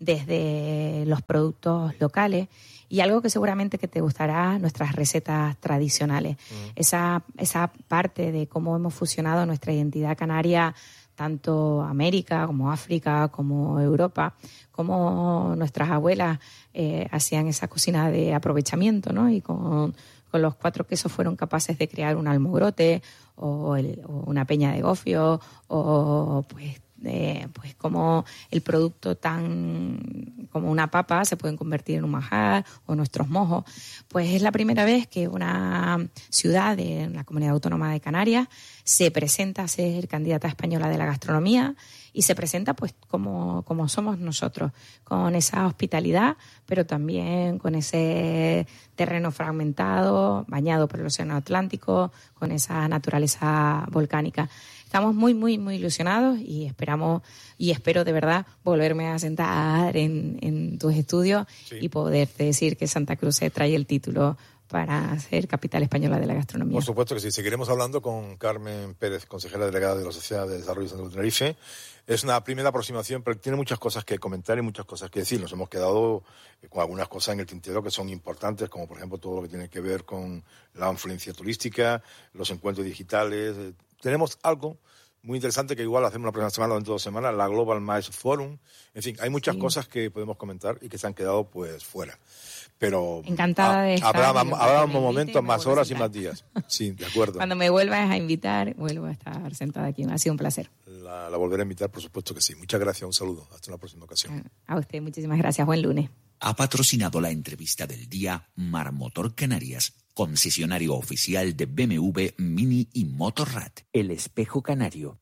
desde los productos locales, y algo que seguramente que te gustará, nuestras recetas tradicionales. Mm. Esa, esa parte de cómo hemos fusionado nuestra identidad canaria, tanto América como África como Europa, cómo nuestras abuelas eh, hacían esa cocina de aprovechamiento, ¿no? Y con, con los cuatro quesos fueron capaces de crear un almogrote o, el, o una peña de gofio, o pues Eh, pues como el producto tan como una papa se pueden convertir en un manjar, o nuestros mojos. Pues es la primera vez que una ciudad de la Comunidad Autónoma de Canarias se presenta a ser candidata española de la gastronomía, y se presenta pues como, como somos nosotros, con esa hospitalidad, pero también con ese terreno fragmentado, bañado por el Océano Atlántico, con esa naturaleza volcánica. Estamos muy, muy, muy ilusionados, y esperamos, y espero de verdad volverme a sentar en, en tus estudios, sí, y poderte decir que Santa Cruz se trae el título para ser capital española de la gastronomía. Por supuesto que sí. Seguiremos hablando con Carmen Pérez, consejera delegada de la Sociedad de Desarrollo de Santa Cruz de Tenerife. Es una primera aproximación, pero tiene muchas cosas que comentar y muchas cosas que decir. Nos hemos quedado con algunas cosas en el tintero que son importantes, como por ejemplo todo lo que tiene que ver con la influencia turística, los encuentros digitales. Tenemos algo muy interesante que igual hacemos la próxima semana o dentro de dos semanas, la Global Mice Forum. En fin, hay muchas sí. cosas que podemos comentar y que se han quedado pues fuera. Pero encantada de estar. Habrá, habrá momentos, más horas y más días. Sí, de acuerdo. Cuando me vuelvas a invitar, vuelvo a estar sentada aquí. Ha sido un placer. La, la volveré a invitar, por supuesto que sí. Muchas gracias, un saludo. Hasta una próxima ocasión. A usted, muchísimas gracias. Buen lunes. Ha patrocinado la entrevista del día Marmotor Canarias, concesionario oficial de B M W, Mini y Motorrad. El Espejo Canario.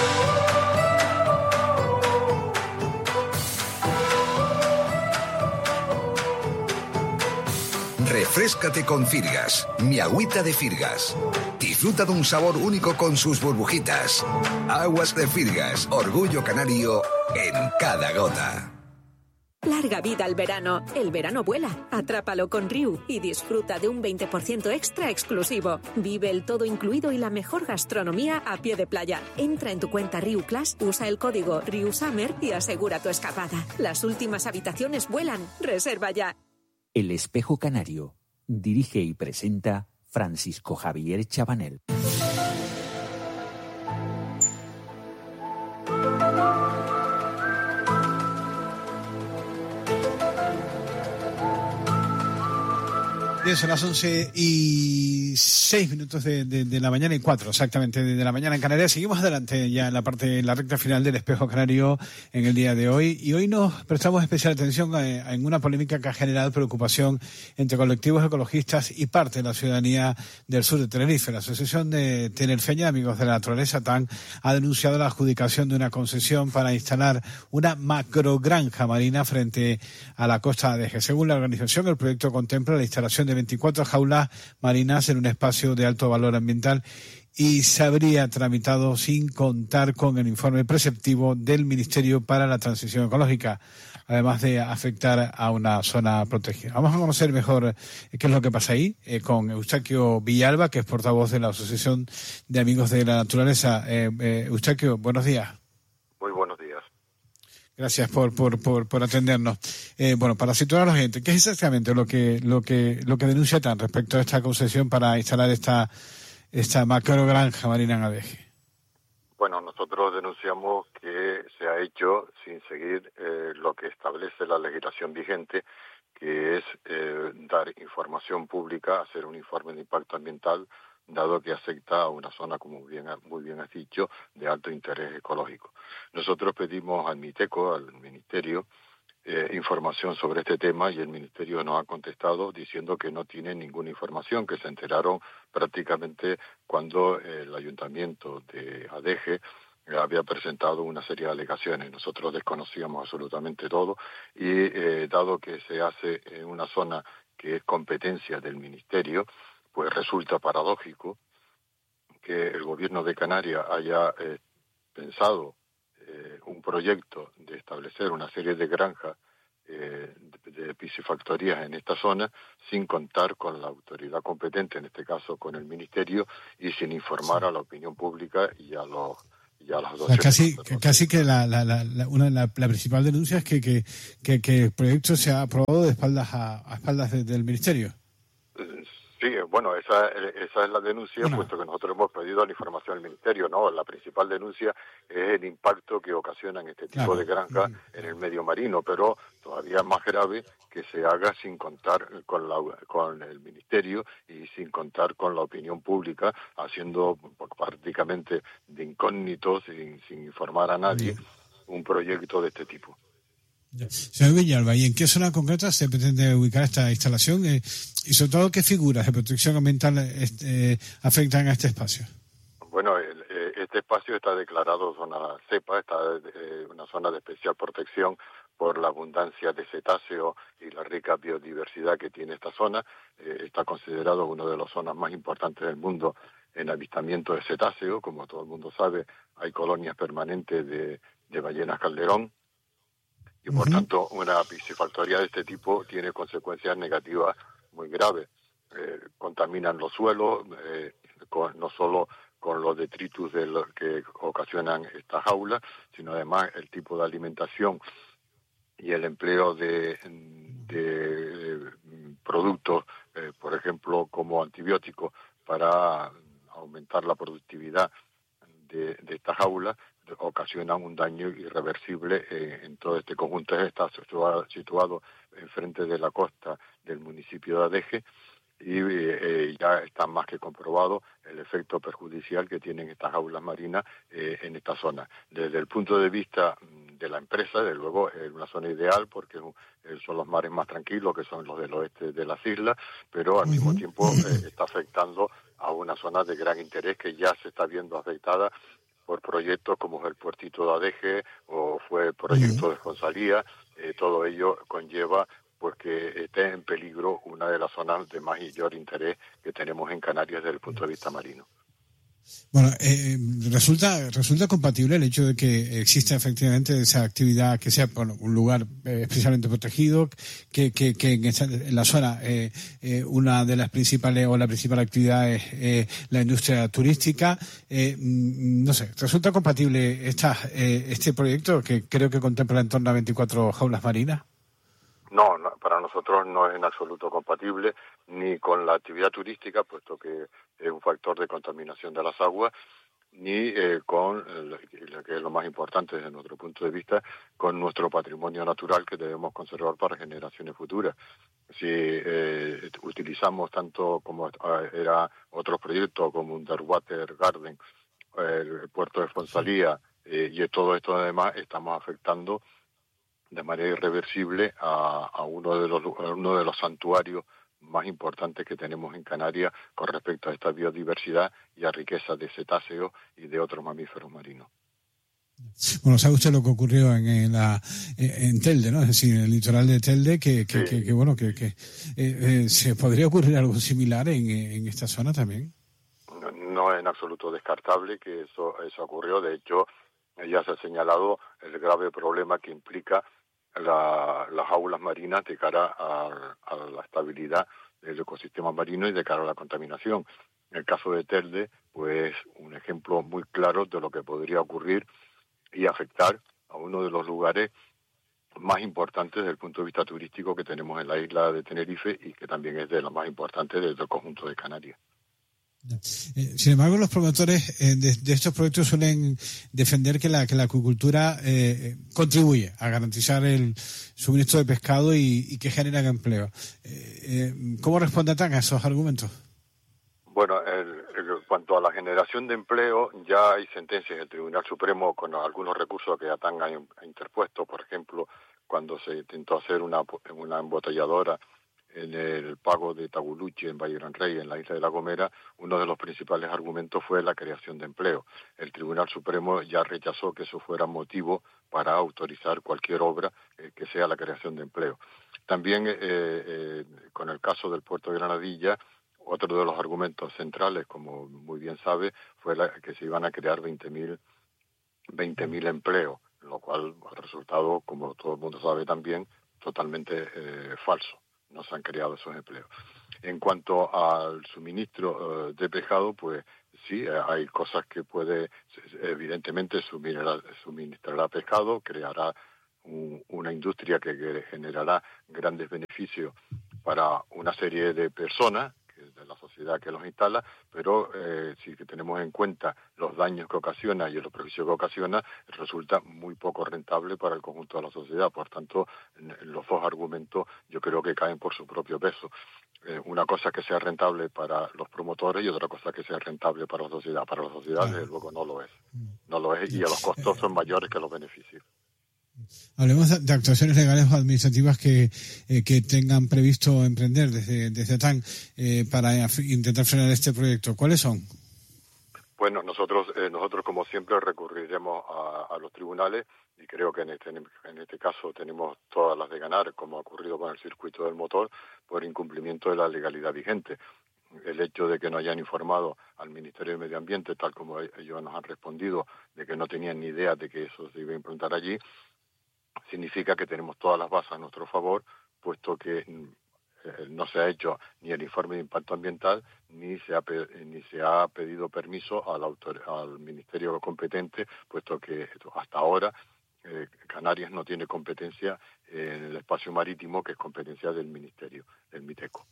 Refréscate con Firgas, mi agüita de Firgas. Disfruta de un sabor único con sus burbujitas. Aguas de Firgas, orgullo canario en cada gota. Larga vida al verano. El verano vuela. Atrápalo con Riu y disfruta de un veinte por ciento extra exclusivo. Vive el todo incluido y la mejor gastronomía a pie de playa. Entra en tu cuenta Riu Class, usa el código RiuSummer y asegura tu escapada. Las últimas habitaciones vuelan. Reserva ya. El Espejo Canario. Dirige y presenta Francisco Javier Chabanel. Bien, son las once y seis minutos de, de, de la mañana y cuatro, exactamente, de, de la mañana en Canarias. Seguimos adelante ya en la parte, en la recta final del Espejo Canario en el día de hoy. Y hoy nos prestamos especial atención a, a, en una polémica que ha generado preocupación entre colectivos ecologistas y parte de la ciudadanía del sur de Tenerife. La Asociación de Tinerfeña, Amigos de la Naturaleza, T A N, ha denunciado la adjudicación de una concesión para instalar una macrogranja marina frente a la costa de Eje. Según la organización, el proyecto contempla la instalación de veinticuatro jaulas marinas en un espacio de alto valor ambiental y se habría tramitado sin contar con el informe preceptivo del Ministerio para la Transición Ecológica, además de afectar a una zona protegida. Vamos a conocer mejor qué es lo que pasa ahí eh, con Eustaquio Villalba, que es portavoz de la Asociación de Amigos de la Naturaleza. Eh, eh, Eustaquio, buenos días. Muy buenos días. Gracias por por por, por atendernos. Eh, bueno, para situar a la gente, ¿qué es exactamente lo que lo que lo que denuncia T A N respecto a esta concesión para instalar esta esta macrogranja marina en Adeje? Bueno, nosotros denunciamos que se ha hecho sin seguir eh, lo que establece la legislación vigente, que es eh, dar información pública, hacer un informe de impacto ambiental dado que afecta a una zona, como bien, muy bien has dicho, de alto interés ecológico. Nosotros pedimos al MITECO, al Ministerio, eh, información sobre este tema y el Ministerio nos ha contestado diciendo que no tiene ninguna información, que se enteraron prácticamente cuando el Ayuntamiento de Adeje había presentado una serie de alegaciones. Nosotros desconocíamos absolutamente todo y eh, dado que se hace en una zona que es competencia del Ministerio, pues resulta paradójico que el Gobierno de Canarias haya eh, pensado eh, un proyecto de establecer una serie de granjas eh, de, de piscifactorías en esta zona sin contar con la autoridad competente, en este caso con el Ministerio, y sin informar a la opinión pública y a los y a las o sea, casi casi que la la la, la una la, la principal denuncia es que que, que que el proyecto se ha aprobado de espaldas a, a espaldas de, del Ministerio. Sí, bueno, esa, esa es la denuncia, bueno. Puesto que nosotros hemos pedido la información al Ministerio, ¿no? La principal denuncia es el impacto que ocasionan este tipo claro. de granjas en el medio marino, pero todavía más grave que se haga sin contar con, la, con el Ministerio y sin contar con la opinión pública, haciendo prácticamente de incógnito, sin, sin informar a nadie, un proyecto de este tipo. Señor Villalba, ¿y en qué zona concreta se pretende ubicar esta instalación? Eh, y sobre todo, ¿qué figuras de protección ambiental eh, afectan a este espacio? Bueno, el, este espacio está declarado zona cepa, está eh, una zona de especial protección por la abundancia de cetáceos y la rica biodiversidad que tiene esta zona. Eh, está considerado una de las zonas más importantes del mundo en avistamiento de cetáceos. Como todo el mundo sabe, hay colonias permanentes de, de ballenas calderón. Y por uh-huh. tanto, una piscifactoría de este tipo tiene consecuencias negativas muy graves. Eh, contaminan los suelos, eh, con, no solo con los detritus de lo que ocasionan estas jaulas, sino además el tipo de alimentación y el empleo de, de productos, eh, por ejemplo, como antibióticos, para aumentar la productividad de, de estas jaulas, ocasionan un daño irreversible eh, en todo este conjunto. Está situado, situado enfrente de la costa del municipio de Adeje y eh, ya está más que comprobado el efecto perjudicial que tienen estas jaulas marinas eh, en esta zona. Desde el punto de vista de la empresa, desde luego es una zona ideal porque son los mares más tranquilos, que son los del oeste de las islas, pero al mismo tiempo eh, está afectando a una zona de gran interés que ya se está viendo afectada por proyectos como el puertito de Adeje o fue el proyecto de Fonsalía. Eh, todo ello conlleva pues que esté en peligro una de las zonas de mayor interés que tenemos en Canarias desde el punto de vista marino. Bueno, eh, resulta resulta compatible el hecho de que exista efectivamente esa actividad, que sea bueno, un lugar eh, especialmente protegido, que, que, que en, esta, en la zona eh, eh, una de las principales o la principal actividad es eh, la industria turística. Eh, no sé, ¿resulta compatible esta, eh, este proyecto que creo que contempla en torno a veinticuatro jaulas marinas? No, no, para nosotros no es en absoluto compatible ni con la actividad turística, puesto que es un factor de contaminación de las aguas, ni eh, con lo que es lo más importante desde nuestro punto de vista, con nuestro patrimonio natural que debemos conservar para generaciones futuras. Si eh, utilizamos tanto como era otros proyectos como Underwater Garden, el puerto de Fonsalía eh, y todo esto además, estamos afectando de manera irreversible a, a uno de los a uno de los santuarios más importantes que tenemos en Canarias con respecto a esta biodiversidad y a riqueza de cetáceos y de otros mamíferos marinos. Bueno, sabe usted lo que ocurrió en, en la en Telde, ¿no? Es decir, en el litoral de Telde, que que, sí. que, que bueno, que, que eh, eh, se podría ocurrir algo similar en, en esta zona también. No, no es en absoluto descartable que eso eso ocurrió. De hecho, ya se ha señalado el grave problema que implica la, las jaulas marinas de cara a, a la estabilidad del ecosistema marino y de cara a la contaminación. En el caso de Telde, pues un ejemplo muy claro de lo que podría ocurrir y afectar a uno de los lugares más importantes desde el punto de vista turístico que tenemos en la isla de Tenerife y que también es de los más importantes del conjunto de Canarias. Eh, sin embargo, los promotores eh, de, de estos proyectos suelen defender que la, que la acuicultura eh, contribuye a garantizar el suministro de pescado y, y que generan empleo. Eh, eh, ¿Cómo responden a esos argumentos? Bueno, el, el cuanto a la generación de empleo, ya hay sentencias del Tribunal Supremo con algunos recursos que ATAN ha interpuesto, por ejemplo, cuando se intentó hacer una, una embotelladora en el pago de Taguluchi, en Valle Gran Rey, en la isla de La Gomera, uno de los principales argumentos fue la creación de empleo. El Tribunal Supremo ya rechazó que eso fuera motivo para autorizar cualquier obra eh, que sea la creación de empleo. También, eh, eh, con el caso del puerto de Granadilla, otro de los argumentos centrales, como muy bien sabe, fue la, que se iban a crear veinte mil empleos, lo cual ha resultado, como todo el mundo sabe también, totalmente eh, falso. No se han creado esos empleos. En cuanto al suministro eh, de pescado, pues sí, eh, hay cosas que puede, evidentemente, suministrar, suministrará pescado, creará un, una industria que, que generará grandes beneficios para una serie de personas, de la sociedad que los instala, pero eh, si tenemos en cuenta los daños que ocasiona y los prejuicios que ocasiona, resulta muy poco rentable para el conjunto de la sociedad. Por tanto, en, en los dos argumentos yo creo que caen por su propio peso. Eh, una cosa que sea rentable para los promotores y otra cosa que sea rentable para la sociedad. Para la sociedad, desde luego, no lo es. No lo es y a los costos son mayores que los beneficios. Hablemos de actuaciones legales o administrativas que, eh, que tengan previsto emprender desde, desde ATAN eh, para intentar frenar este proyecto. ¿Cuáles son? Bueno, nosotros eh, nosotros como siempre recurriremos a, a los tribunales y creo que en este en este caso tenemos todas las de ganar, como ha ocurrido con el circuito del motor, por incumplimiento de la legalidad vigente. El hecho de que no hayan informado al Ministerio de Medio Ambiente, tal como ellos nos han respondido, de que no tenían ni idea de que eso se iba a implantar allí, significa que tenemos todas las bases a nuestro favor, puesto que eh, no se ha hecho ni el informe de impacto ambiental, ni se ha, ni se ha pedido permiso al, autor, al ministerio competente, puesto que hasta ahora eh, Canarias no tiene competencia en el espacio marítimo, que es competencia del ministerio, del MITECO.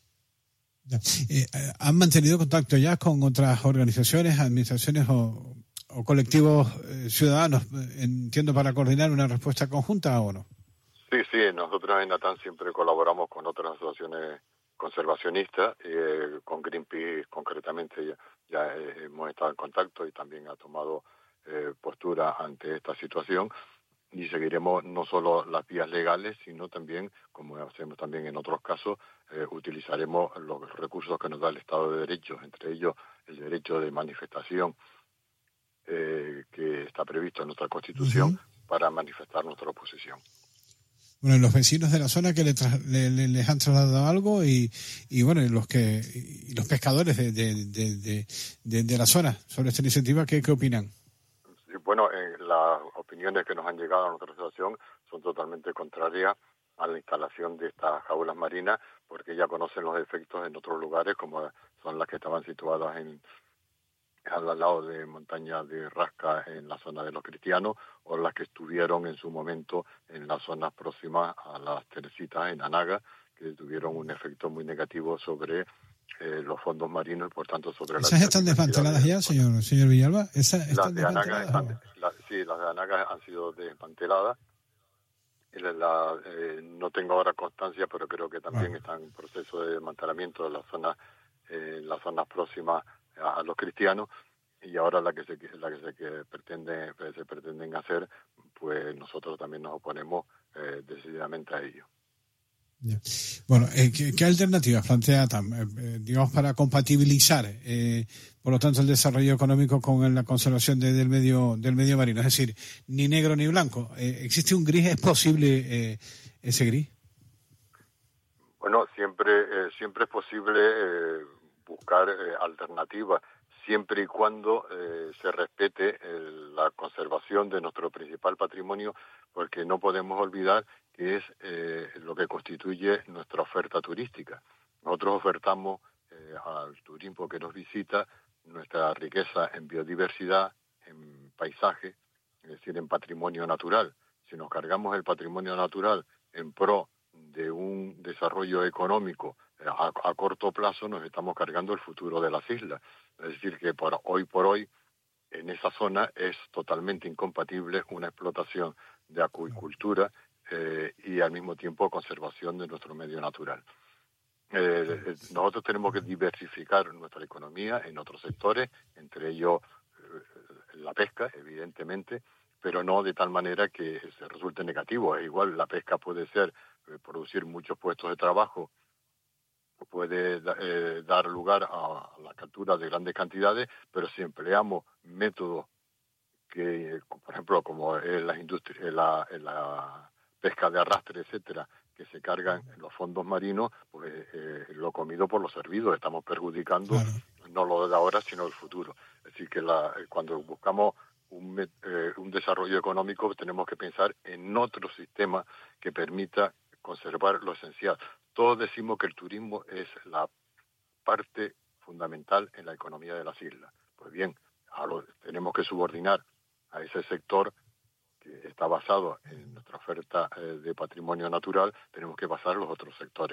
Eh, ¿Han mantenido contacto ya con otras organizaciones, administraciones o, o colectivos eh, ciudadanos, entiendo, para coordinar una respuesta conjunta o no? Sí, sí, nosotros en ATAN siempre colaboramos con otras asociaciones conservacionistas, eh, con Greenpeace concretamente ya, ya eh, hemos estado en contacto y también ha tomado eh, postura ante esta situación. Y seguiremos no solo las vías legales, sino también, como hacemos también en otros casos, eh, utilizaremos los recursos que nos da el Estado de Derecho, entre ellos el derecho de manifestación eh, que está previsto en nuestra Constitución, uh-huh, para manifestar nuestra oposición. Bueno, los vecinos de la zona que le tra- le, le, les han trasladado algo y, y bueno, y los que y los pescadores de, de, de, de, de, de la zona sobre esta iniciativa, ¿qué, qué opinan? Bueno, eh, las opiniones que nos han llegado a nuestra asociación son totalmente contrarias a la instalación de estas jaulas marinas, porque ya conocen los efectos en otros lugares, como son las que estaban situadas en al lado de Montaña de Rasca, en la zona de los Cristianos, o las que estuvieron en su momento en las zonas próximas a las Teresitas, en Anaga, que tuvieron un efecto muy negativo sobre Eh, los fondos marinos y por tanto sobre ¿Esas la están desmanteladas ya, señor señor Villalba? ¿Esa, las de Anaga están, la, sí, las de Anaga han sido desmanteladas. La, la, eh, no tengo ahora constancia, pero creo que también bueno. están en proceso de desmantelamiento de las zonas eh, las zonas próximas a, a los Cristianos, y ahora la que se la que se que pretende se pretenden hacer, pues nosotros también nos oponemos eh, decididamente a ello. Yeah. Bueno, eh, ¿qué, ¿qué alternativas plantea ATAN, eh, digamos, para compatibilizar, eh, por lo tanto, el desarrollo económico con la conservación de, del medio del medio marino? Es decir, ni negro ni blanco. Eh, ¿Existe un gris? ¿Es posible eh, ese gris? Bueno, siempre eh, siempre es posible eh, buscar eh, alternativas, siempre y cuando eh, se respete eh, la conservación de nuestro principal patrimonio, porque no podemos olvidar que es eh, lo que constituye nuestra oferta turística. Nosotros ofertamos eh, al turismo que nos visita nuestra riqueza en biodiversidad, en paisaje, es decir, en patrimonio natural. Si nos cargamos el patrimonio natural en pro de un desarrollo económico a, a corto plazo, nos estamos cargando el futuro de las islas. Es decir, que por hoy por hoy en esa zona es totalmente incompatible una explotación de acuicultura eh, y al mismo tiempo conservación de nuestro medio natural. Eh, nosotros tenemos que diversificar nuestra economía en otros sectores, entre ellos eh, la pesca, evidentemente, pero no de tal manera que se resulte negativo. Es igual, la pesca puede ser, eh, producir muchos puestos de trabajo, puede eh, dar lugar a la captura de grandes cantidades, pero si empleamos métodos que, por ejemplo, como en las industrias, en la, en la pesca de arrastre, etcétera, que se cargan en los fondos marinos, pues eh, lo comido por lo servido, estamos perjudicando claro. no lo de ahora, sino el futuro. Es decir, que la, cuando buscamos un, eh, un desarrollo económico, tenemos que pensar en otro sistema que permita conservar lo esencial. Todos decimos que el turismo es la parte fundamental en la economía de las islas. Pues bien, ahora tenemos que subordinar a ese sector que está basado en nuestra oferta eh, de patrimonio natural, tenemos que basar los otros sectores.